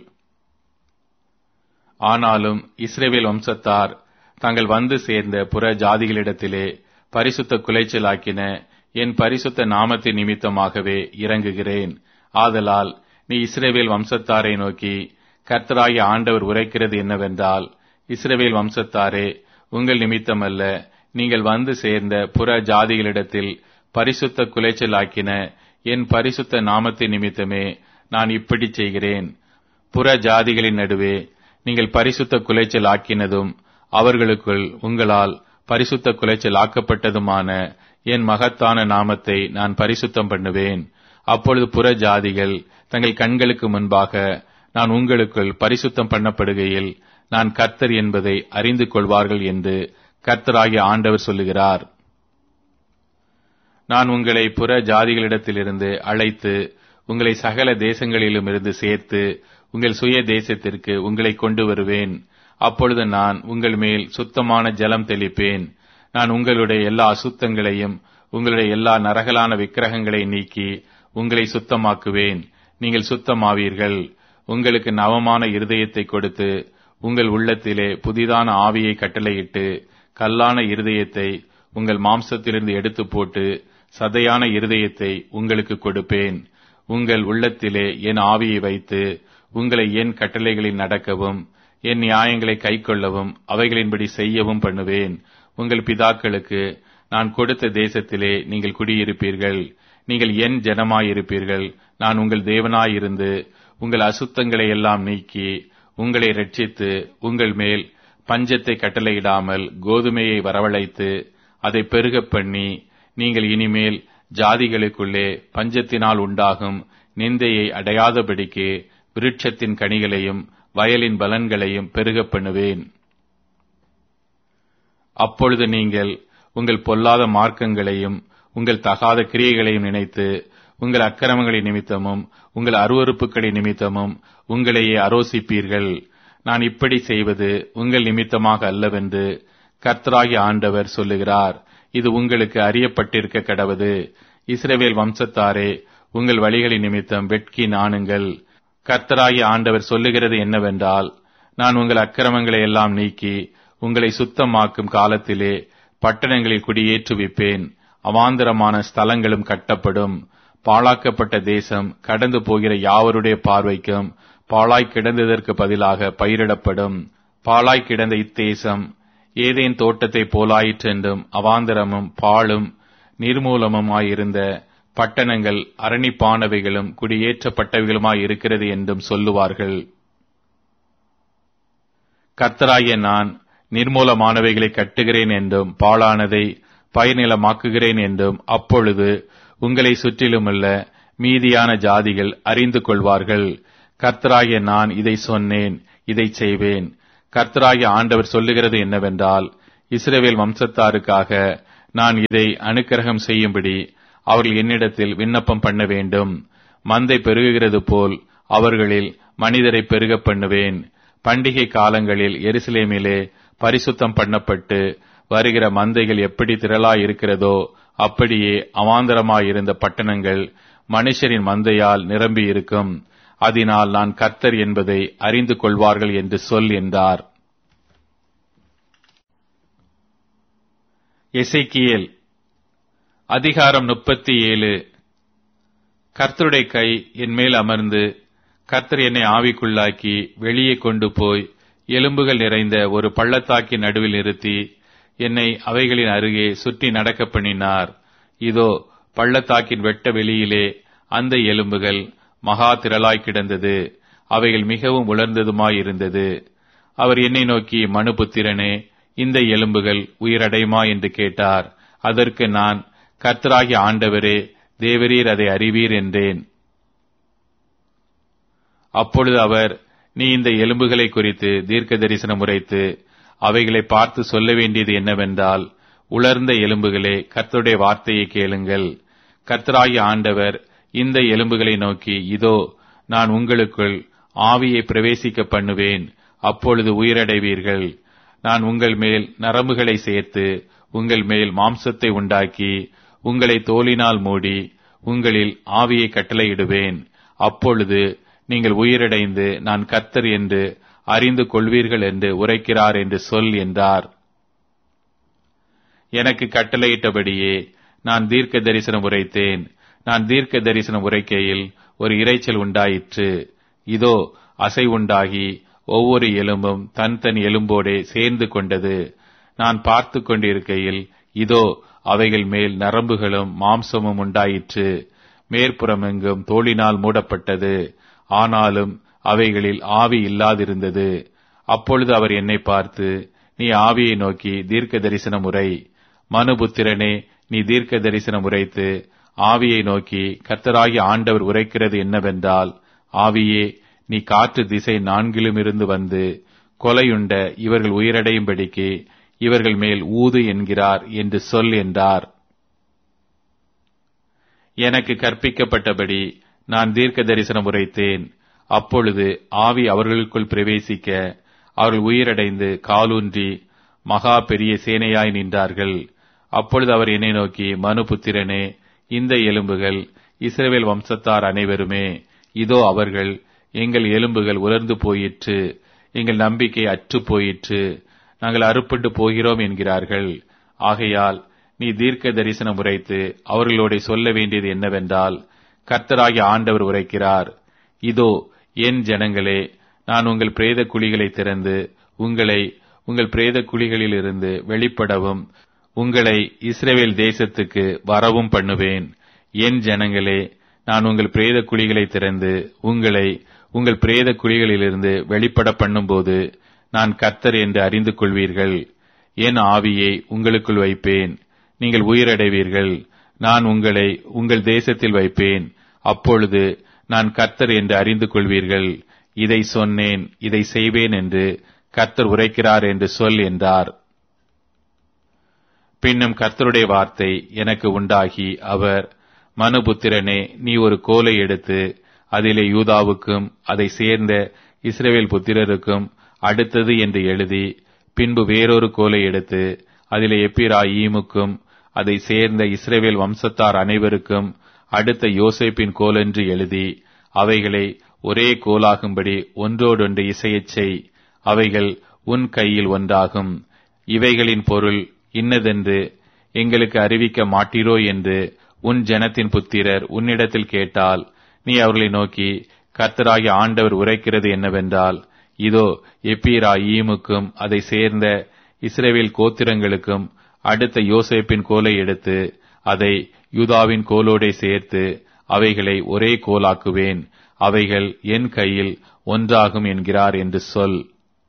ஆனாலும் இஸ்ரவேல் வம்சத்தார் தாங்கள் வந்து சேர்ந்த புற ஜாதிகளிடத்திலே பரிசுத்த குலைச்சலாக்கின என் பரிசுத்த நாமத்தின் நிமித்தமாகவே இறங்குகிறேன். ஆதலால் நீ இஸ்ரவேல் வம்சத்தாரை நோக்கி, கர்த்தராகிய ஆண்டவர் உரைக்கிறது என்னவென்றால், இஸ்ரவேல் வம்சத்தாரே, உங்கள் நிமித்தமல்ல, நீங்கள் வந்து சேர்ந்த புற ஜாதிகளிடத்தில் பரிசுத்த குலைச்சலாக்கின என் பரிசுத்த நாமத்தின் நிமித்தமே நான் இப்படி செய்கிறேன். புற ஜாதிகளின் நடுவே நீங்கள் பரிசுத்த குலைச்சல் ஆக்கினதும் அவர்களுக்குள் உங்களால் பரிசுத்த குலைச்சல் ஆக்கப்பட்டதுமான என் மகத்தான நாமத்தை நான் பரிசுத்தம் பண்ணுவேன். அப்பொழுது புற ஜாதிகள் தங்கள் கண்களுக்கு முன்பாக நான் உங்களுக்குள் பரிசுத்தம் பண்ணப்படுகையில் நான் கர்த்தர் என்பதை அறிந்து கொள்வார்கள் என்று கர்த்தராகிய ஆண்டவர் சொல்லுகிறார். நான் உங்களை புற ஜாதிகளிடத்திலிருந்து அழைத்து உங்களை சகல தேசங்களிலும் இருந்து சேர்த்து உங்கள் சுய தேசத்திற்கு உங்களை கொண்டு வருவேன். அப்பொழுது நான் உங்கள் மேல் சுத்தமான ஜலம் தெளிப்பேன். நான் உங்களுடைய எல்லா அசுத்தங்களையும் உங்களுடைய எல்லா நரகலான விக்கிரகங்களை நீக்கி உங்களை சுத்தமாக்குவேன். நீங்கள் சுத்தமாவீர்கள். உங்களுக்கு நவமான இருதயத்தை கொடுத்து உங்கள் உள்ளத்திலே புதிதான ஆவியை கட்டளையிட்டு கல்லான இருதயத்தை உங்கள் மாம்சத்திலிருந்து எடுத்து போட்டு சதையான இருதயத்தை உங்களுக்கு கொடுப்பேன். உங்கள் உள்ளத்திலே என் ஆவியை வைத்து உங்களை என் கட்டளைகளில் நடக்கவும் என் நியாயங்களை கைக்கொள்ளவும் அவைகளின்படி செய்யவும் பண்ணுவேன். உங்கள் பிதாக்களுக்கு நான் கொடுத்த தேசத்திலே நீங்கள் குடியிருப்பீர்கள். நீங்கள் என் ஜனமாயிருப்பீர்கள். நான் உங்கள் தேவனாயிருந்து உங்கள் அசுத்தங்களை எல்லாம் நீக்கி உங்களை இரட்சித்து உங்கள் மேல் பஞ்சத்தை கட்டளையிடாமல் கோதுமையை வரவழைத்து அதை பெருகப் பண்ணி, நீங்கள் இனிமேல் ஜாதிகளுக்குள்ளே பஞ்சத்தினால் உண்டாகும் நிந்தையை அடையாதபடிக்கு விருட்சத்தின் கனிகளையும் வயலின் பலன்களையும் பெருகப் பண்ணுவேன். அப்பொழுது நீங்கள் உங்கள் பொல்லாத மார்க்கங்களையும் உங்கள் தகாத கிரியைகளையும் நினைத்து உங்கள் அக்கிரமங்களின் நிமித்தமும் உங்கள் அருவருப்புகளின் நிமித்தமும் உங்களையே அரோசிப்பீர்கள். நான் இப்படி செய்வது உங்கள் நிமித்தமாக அல்லவென்று கர்த்தராகிய ஆண்டவர் சொல்லுகிறார். இது உங்களுக்கு அறியப்பட்டிருக்க கடவது. இஸ்ரவேல் வம்சத்தாரே, உங்கள் வழிகளின் நிமித்தம் வெட்கி நாணுங்கள். கர்த்தராகிய ஆண்டவர் சொல்லுகிறது என்னவென்றால், நான் உங்கள் அக்கிரமங்களை எல்லாம் நீக்கி உங்களை சுத்தமாக்கும் காலத்திலே பட்டணங்களில் குடியேற்றுவிப்பேன். அவாந்தரமான ஸ்தலங்களும் கட்டப்படும். பாழாக்கப்பட்ட தேசம் கடந்து போகிற யாவருடைய பார்வைக்கும் பாழாய் கிடந்ததற்கு பதிலாக பயிரிடப்படும். பாழாய் கிடந்த இத்தேசம் ஏதேன் தோட்டத்தை போலாயிற்றென்றும் அவாந்தரமும் பாழும் நிர்மூலமுமாயிருந்த பட்டணங்கள் அரணிப்பானவைகளும் குடியேற்றப்பட்டவைகளுமாயிருக்கிறது என்றும் சொல்லுவார்கள். கர்த்தராகிய நான் நிர்மூலமானவைகளை கட்டுகிறேன் என்றும் பாழானதை பயிர்நிலமாக்குகிறேன் என்றும் அப்பொழுது உங்களை சுற்றிலுமுள்ள மீதியான ஜாதிகள் அறிந்து கொள்வார்கள். கர்த்தராகிய நான் இதை சொன்னேன், இதை செய்வேன். கர்த்தராகிய ஆண்டவர் சொல்லுகிறது என்னவென்றால், இஸ்ரவேல் வம்சத்தாருக்காக நான் இதை அனுக்கிரகம் செய்யும்படி அவர்கள் என்னிடத்தில் விண்ணப்பம் பண்ண வேண்டும். மந்தை பெருகுகிறது போல் அவர்களில் மனிதரை பெருக பண்ணுவேன். பண்டிகை காலங்களில் எருசலேமிலே பரிசுத்தம் பண்ணப்பட்டு வருகிற மந்தைகள் எப்படி திரளாயிருக்கிறதோ அப்படியே அவாந்தரமாயிருந்த பட்டணங்கள் மனுஷரின் மந்தையால் நிரம்பி இருக்கும். அதனால் நான் கர்த்தர் என்பதை அறிந்து கொள்வார்கள் என்று சொல் என்றார். எசேக்கியேல் அதிகாரம் 37. கர்த்தருடைய கை என் மேல் அமர்ந்து கர்த்தர் என்னை ஆவிக்குள்ளாக்கி வெளியே கொண்டு போய் எலும்புகள் நிறைந்த ஒரு பள்ளத்தாக்கின் நடுவில் நிறுத்தி என்னை அவைகளின் அருகே சுற்றி நடக்க பண்ணினார். இதோ பள்ளத்தாக்கின் வெட்ட வெளியிலே அந்த எலும்புகள் மகா திரளாய் கிடந்தது. அவைகள் மிகவும் உலர்ந்ததுமாயிருந்தது. அவர் என்னை நோக்கி, மனுபுத்திரனே, இந்த எலும்புகள் உயிரடையுமா என்று கேட்டார். அதற்கு நான், கர்த்தராகிய ஆண்டவரே, தேவரீர் அதை அறிவீர் என்றேன். அப்பொழுது அவர், நீ இந்த எலும்புகளை குறித்து தீர்க்க தரிசனம் உரைத்து அவைகளை பார்த்து சொல்ல வேண்டியது என்னவென்றால், உலர்ந்த எலும்புகளே, கர்த்தருடைய வார்த்தையை கேளுங்கள். கர்த்தராகிய ஆண்டவர் இந்த எலும்புகளை நோக்கி, இதோ நான் உங்களுக்குள் ஆவியை பிரவேசிக்க பண்ணுவேன். அப்பொழுது உயிரடைவீர்கள். நான் உங்கள் மேல் நரம்புகளை சேர்த்து உங்கள் மேல் மாம்சத்தை உண்டாக்கி உங்களை தோலினால் மூடி உங்களில் ஆவியை கட்டளையிடுவேன். அப்பொழுது நீங்கள் உயிரடைந்து நான் கர்த்தர் என்று அறிந்து கொள்வீர்கள் என்று உரைக்கிறார் என்று சொல் என்றார். எனக்கு கட்டளையிட்டபடியே நான் தீர்க்க தரிசனம் உரைத்தேன். நான் தீர்க்க தரிசனம் உரைக்கையில் ஒரு இரைச்சல் உண்டாயிற்று. இதோ அசை உண்டாகி ஒவ்வொரு எலும்பும் தன் எலும்போடே சேர்ந்து கொண்டது. நான் பார்த்து கொண்டிருக்கையில் இதோ அவைகள் மேல் நரம்புகளும் மாம்சமும் உண்டாயிற்று. மேற்புறமெங்கும் தோலினால் மூடப்பட்டது. ஆனாலும் அவைகளில் ஆவி இல்லாதிருந்தது. அப்பொழுது அவர் என்னை பார்த்து, நீ ஆவியை நோக்கி தீர்க்க தரிசனம் உரை. மனுபுத்திரனே, நீ தீர்க்க தரிசனம் உரைத்து ஆவியை நோக்கி கர்த்தராகிய ஆண்டவர் உரைக்கிறது என்னவென்றால், ஆவியே, நீ காற்று திசை நான்கிலுமிருந்து வந்து கொலையுண்ட இவர்கள் உயிரடையும்படிக்கு இவர்கள் மேல் ஊது என்கிறார் என்று சொல் என்றார். எனக்கு கற்பிக்கப்பட்டபடி நான் தீர்க்க தரிசனம் உரைத்தேன். அப்பொழுது ஆவி அவர்களுக்குள் பிரவேசிக்க அவர்கள் உயிரடைந்து காலூன்றி மகா பெரிய சேனையாய் நின்றார்கள். அப்பொழுது அவர் என்னை நோக்கி, மனுபுத்திரனே, இந்த எலும்புகள் இஸ்ரவேல் வம்சத்தார் அனைவருமே. இதோ அவர்கள், எங்கள் எலும்புகள் உலர்ந்து போயிற்று, எங்கள் நம்பிக்கை அற்று போயிற்று, நாங்கள் அறுப்புண்டு போகிறோம் என்கிறார்கள். ஆகையால் நீ தீர்க்க தரிசனம் உரைத்து அவர்களோட சொல்ல வேண்டியது என்னவென்றால், கர்த்தராகிய ஆண்டவர் உரைக்கிறார், இதோ என் ஜனங்களே, நான் உங்கள் பிரேத குழிகளை திறந்து உங்களை உங்கள் பிரேத குழிகளிலிருந்து வெளிப்படவும் உங்களை இஸ்ரவேல் தேசத்துக்கு வரவும் பண்ணுவேன். என் ஜனங்களே, நான் உங்கள் பிரேத குழிகளை திறந்து உங்களை உங்கள் பிரேத குழிகளிலிருந்து வெளிப்பட பண்ணும்போது நான் கர்த்தர் என்று அறிந்து கொள்வீர்கள். என் ஆவியை உங்களுக்குள் வைப்பேன், நீங்கள் உயிரடைவீர்கள். நான் உங்களை உங்கள் தேசத்தில் வைப்பேன். அப்பொழுது நான் கர்த்தர் என்று அறிந்து கொள்வீர்கள். இதை சொன்னேன், இதை செய்வேன் என்று கர்த்தர் உரைக்கிறார் என்று சொல் என்றார். பின்னும் கர்த்தருடைய வார்த்தை எனக்கு உண்டாகி அவர், மனுபுத்திரனே, நீ ஒரு கோலை எடுத்து அதிலே யூதாவுக்கும் அதை சேர்ந்த இஸ்ரவேல் புத்திரருக்கும் அடுத்தது என்று எழுதி, பின்பு வேறொரு கோலை எடுத்து அதிலே எப்பிராயீமுக்கும் அதை சேர்ந்த இஸ்ரவேல் வம்சத்தார் அனைவருக்கும் அடுத்த யோசேப்பின் கோல் என்று எழுதி அவைகளை ஒரே கோலாகும்படி ஒன்றோடொன்று இசையச் செய். அவைகள் உன் கையில் ஒன்றாகும். இவைகளின் பொருள் இன்னதென்று எங்களுக்கு அறிவிக்க மாட்டீரோ என்று உன் ஜனத்தின் புத்திரர் உன்னிடத்தில் கேட்டால், நீ அவர்களை நோக்கி, கர்த்தராகிய ஆண்டவர் உரைக்கிறது என்னவென்றால், இதோ எப்பிராயீமுக்கும் அதை சேர்ந்த இஸ்ரவேல் கோத்திரங்களுக்கும் அடுத்த யோசேப்பின் கோலை எடுத்து அதை யூதாவின் கோலோடே சேர்த்து அவைகளை ஒரே கோலாக்குவேன். அவைகள் என் கையில் ஒன்றாகும் என்கிறார் என்று சொல்.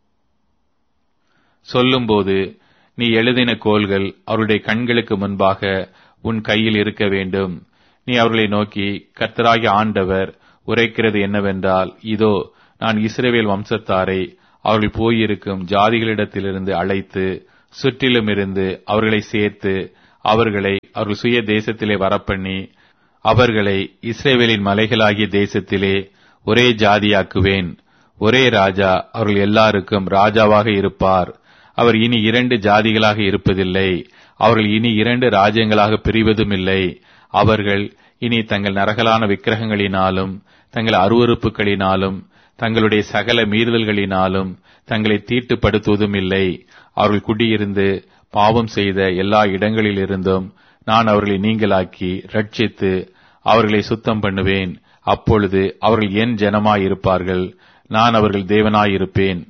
சொல்லும்போது, நீ எழுதின கோல்கள் அவருடைய கண்களுக்கு முன்பாக உன் கையில் இருக்க வேண்டும். நீ அவர்களை நோக்கி, கர்த்தராகிய ஆண்டவர் உரைக்கிறது என்னவென்றால், இதோ நான் இஸ்ரவேல் வம்சத்தாரை அவர்கள் போயிருக்கும் ஜாதிகளிடத்திலிருந்து அழைத்து சுற்றிலும் இருந்து அவர்களை சேர்த்து அவர்களை அவர்கள் சுய தேசத்திலே வரப்பண்ணி அவர்களை இஸ்ரவேலின் மலைகளாகிய தேசத்திலே ஒரே ஜாதியாக்குவேன். ஒரே ராஜா அவர்கள் எல்லாருக்கும் ராஜாவாக இருப்பார். அவர் இனி 2 ஜாதிகளாக இருப்பதில்லை. அவர்கள் இனி 2 ராஜ்யங்களாக பிரிவதும் இல்லை. அவர்கள் இனி தங்கள் நரகலான விக்கிரகங்களினாலும் தங்கள் அருவருப்புகளினாலும் தங்களுடைய சகல மீறுதல்களினாலும் தங்களை தீட்டுப்படுத்துவதும் இல்லை. அவர்கள் குடியிருந்து பாவம் செய்த எல்லா இடங்களிலிருந்தும் நான் அவர்களை நீங்களாக்கி ரட்சித்து அவர்களை சுத்தம் பண்ணுவேன். அப்பொழுது அவர்கள் என் ஜனமாயிருப்பார்கள், நான் அவர்கள் தேவனாயிருப்பேன்.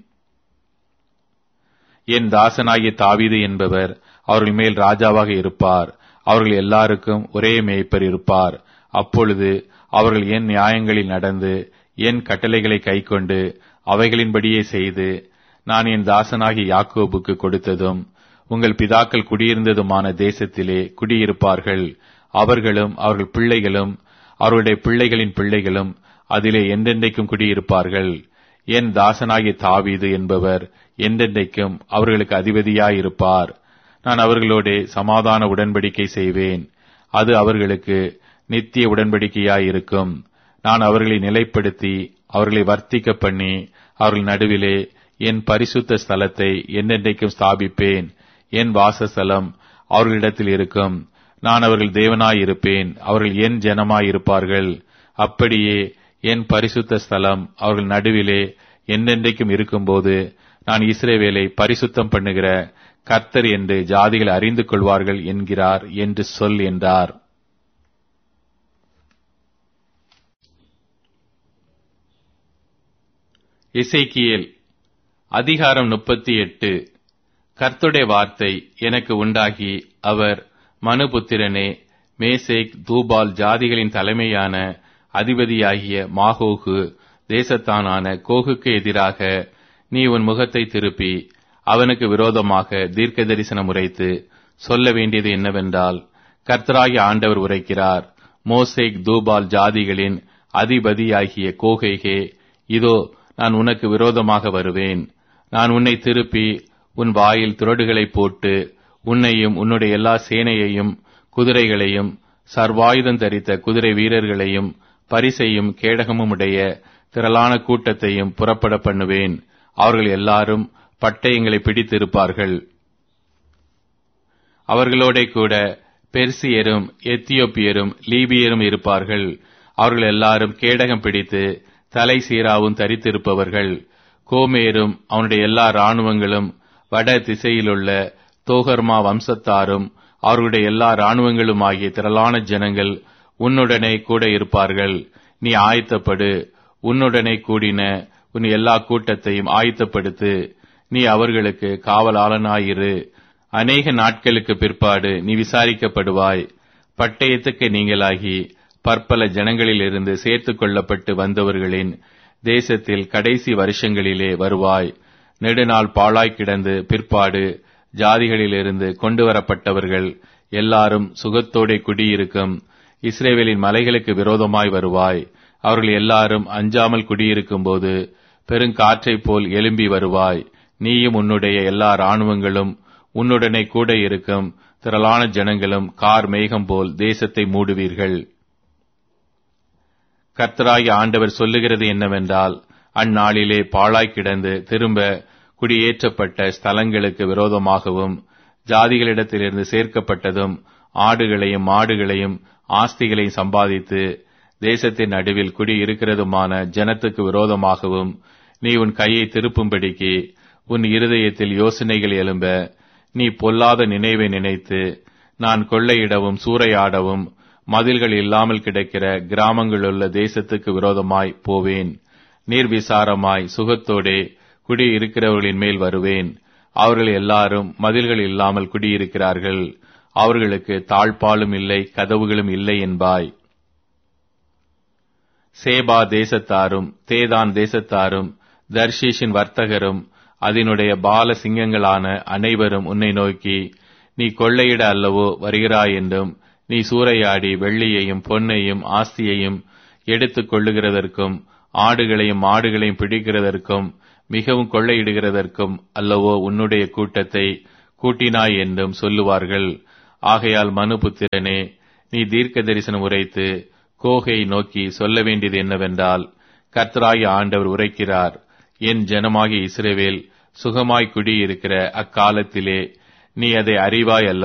என் தாசனாகிய தாவீது என்பவர் அவர்கள் மேல் ராஜாவாக இருப்பார். அவர்கள் எல்லாருக்கும் ஒரே மேய்ப்பர் இருப்பார். அப்பொழுது அவர்கள் என் நியாயங்களில் நடந்து என் கட்டளைகளை கைக்கொண்டு அவைகளின்படியே செய்து நான் என் தாசனாகிய யாக்கோபுக்கு கொடுத்ததும் உங்கள் பிதாக்கள் குடியிருந்ததுமான தேசத்திலே குடியிருப்பார்கள். அவர்களும் அவர்கள் பிள்ளைகளும் அவருடைய பிள்ளைகளின் பிள்ளைகளும் அதிலே என்றென்றைக்கும் குடியிருப்பார்கள். என் தாசனாகிய தாவீது என்பவர் என்றென்றைக்கும் அவர்களுக்கு அதிபதியாயிருப்பார். நான் அவர்களோடே சமாதான உடன்படிக்கை செய்வேன். அது அவர்களுக்கு நித்திய உடன்படிக்கையாயிருக்கும். நான் அவர்களை நிலைப்படுத்தி அவர்களை வர்த்திக்க பண்ணி அவர்கள் நடுவிலே என் பரிசுத்த ஸ்தலத்தை என்றென்றைக்கும் ஸ்தாபிப்பேன். என் வாசஸ்தலம் அவர்களிடத்தில் இருக்கும். நான் அவர்கள் தேவனாயிருப்பேன். அவர்கள் என் ஜனமாயிருப்பார்கள். அப்படியே என் பரிசுத்த ஸ்தலம் அவர்கள் நடுவிலே என்றென்றைக்கும் இருக்கும்போது நான் இஸ்ரவேலை பரிசுத்தம் பண்ணுகிற கர்த்தர் என்று ஜாதிகள் அறிந்து கொள்வார்கள் என்கிறார் என்று சொல் என்றார். எசேக்கியேல் அதிகாரம் 38. கர்த்தருடைய வார்த்தை எனக்கு உண்டாகி அவர், மனுபுத்திரனே, மேசேக் தூபால் ஜாதிகளின் தலைமையான அதிபதியாகிய மாகோகு தேசத்தானான கோகுக்கு எதிராக நீ உன் முகத்தை திருப்பி அவனுக்கு விரோதமாக தீர்க்க தரிசனம் உரைத்து சொல்ல வேண்டியது என்னவென்றால், கர்த்தராகிய ஆண்டவர் உரைக்கிறார், மோசேக் தூபால் ஜாதிகளின் அதிபதியாகிய கோகேகே, இதோ நான் உனக்கு விரோதமாக வருவேன். நான் உன்னை திருப்பி உன் வாயில் துறடுகளை போட்டு உன்னையும் உன்னுடைய எல்லா சேனையையும் குதிரைகளையும் சர்வாயுதம் தரித்த குதிரை வீரர்களையும் பரிசையும் கேடகமும் உடைய திரளான கூட்டத்தையும் புறப்பட பண்ணுவேன். அவர்கள் எல்லாரும் பட்டயங்களை பிடித்திருப்பார்கள். அவர்களோட கூட பெர்சியரும் எத்தியோப்பியரும் லீபியரும் இருப்பார்கள். அவர்கள் எல்லாரும் கேடகம் பிடித்து தலை சீராவும் தரித்திருப்பவர்கள். கோமேரும் அவனுடைய எல்லா இராணுவங்களும் வட திசையிலுள்ள தோகர்மா வம்சத்தாரும் அவர்களுடைய எல்லா இராணுவங்களும் ஆகிய திரளான ஜனங்கள் உன்னுடனே கூட இருப்பார்கள். நீ ஆயத்தப்படு, உன்னுடனே கூடின உன் எல்லா கூட்டத்தையும் ஆயத்தப்படுத்து. நீ அவர்களுக்கு காவலாளனாயிரு. அநேக நாட்களுக்கு பிற்பாடு நீ விசாரிக்கப்படுவாய். பட்டயத்துக்கு நீங்களாகி பற்பல ஜனங்களிலிருந்து சேர்த்துக் கொள்ளப்பட்டு வந்தவர்களின் தேசத்தில் கடைசி வருஷங்களிலே வருவாய். நெடுநாள் பாழாய் கிடந்து பிற்பாடு ஜாதிகளிலிருந்து கொண்டு வரப்பட்டவர்கள் எல்லாரும் சுகத்தோടെ குடியிருக்கும் இஸ்ரவேலின் மலைகளுக்கு விரோதமாய் வருவாய். அவர்கள் எல்லாரும் அஞ்சாமல் குடியிருக்கும் போது பெருங்காற்றைப் போல் எழும்பி வருவாய். நீயும் உன்னுடைய எல்லா இராணுவங்களும் உன்னுடனே கூட இருக்கும் திரளான ஜனங்களும் கார் மேகம் போல் தேசத்தை மூடுவீர்கள். கர்த்தராகிய ஆண்டவர் சொல்லுகிறது என்னவென்றால், அந்நாளிலே பாழாய் கிடந்து திரும்ப குடியேற்றப்பட்ட ஸ்தலங்களுக்கு விரோதமாகவும் ஜாதிகளிடத்திலிருந்து சேர்க்கப்பட்டதும் ஆடுகளையும் மாடுகளையும் ஆஸ்திகளையும் சம்பாதித்து தேசத்தின் நடுவில் குடியிருக்கிறதுமான ஜனத்துக்கு விரோதமாகவும் நீ உன் கையை திருப்பும்படிக்கு உன் இருதயத்தில் யோசனைகள் எழும்ப நீ பொல்லாத நினைவை நினைத்து நான் கொள்ளையிடவும் சூறையாடவும் மதில்கள் இல்லாமல் கிடக்கிற கிராமங்களுள்ள தேசத்துக்கு விரோதமாய் போவேன். நீர்விசாரமாய் சுகத்தோடே குடியிருக்கிறவர்களின் மேல் வருவேன். அவர்கள் எல்லாரும் மதில்கள் இல்லாமல் குடியிருக்கிறார்கள். அவர்களுக்கு தாழ்பாலும் இல்லை, கதவுகளும் இல்லை என்பாய். சேபா தேசத்தாரும் தேதான் தேசத்தாரும் தர்ஷீஷின் வர்த்தகரும் அதனுடைய பால சிங்கங்களான அனைவரும் உன்னை நோக்கி, நீ கொள்ளையிட அல்லவோ வருகிறாய் என்றும், நீ சூறையாடி வெள்ளியையும் பொன்னையும் ஆஸ்தியையும் எடுத்துக் கொள்ளுகிறதற்கும் ஆடுகளையும் மாடுகளையும் பிடிக்கிறதற்கும் மிகவும் கொள்ளையிடுகிறதற்கும் அல்லவோ உன்னுடைய கூட்டத்தை கூட்டினாய் என்றும் சொல்லுவார்கள். ஆகையால் மனுபுத்திரனே, நீ தீர்க்க தரிசனம் உரைத்து கோகை நோக்கி சொல்ல வேண்டியது என்னவென்றால், கர்த்தராகிய ஆண்டவர் உரைக்கிறார், என் ஜனமாகிய இஸ்ரவேல் சுகமாய் குடியிருக்கிற அக்காலத்திலே நீ அதை அறிவாய் அல்லவா?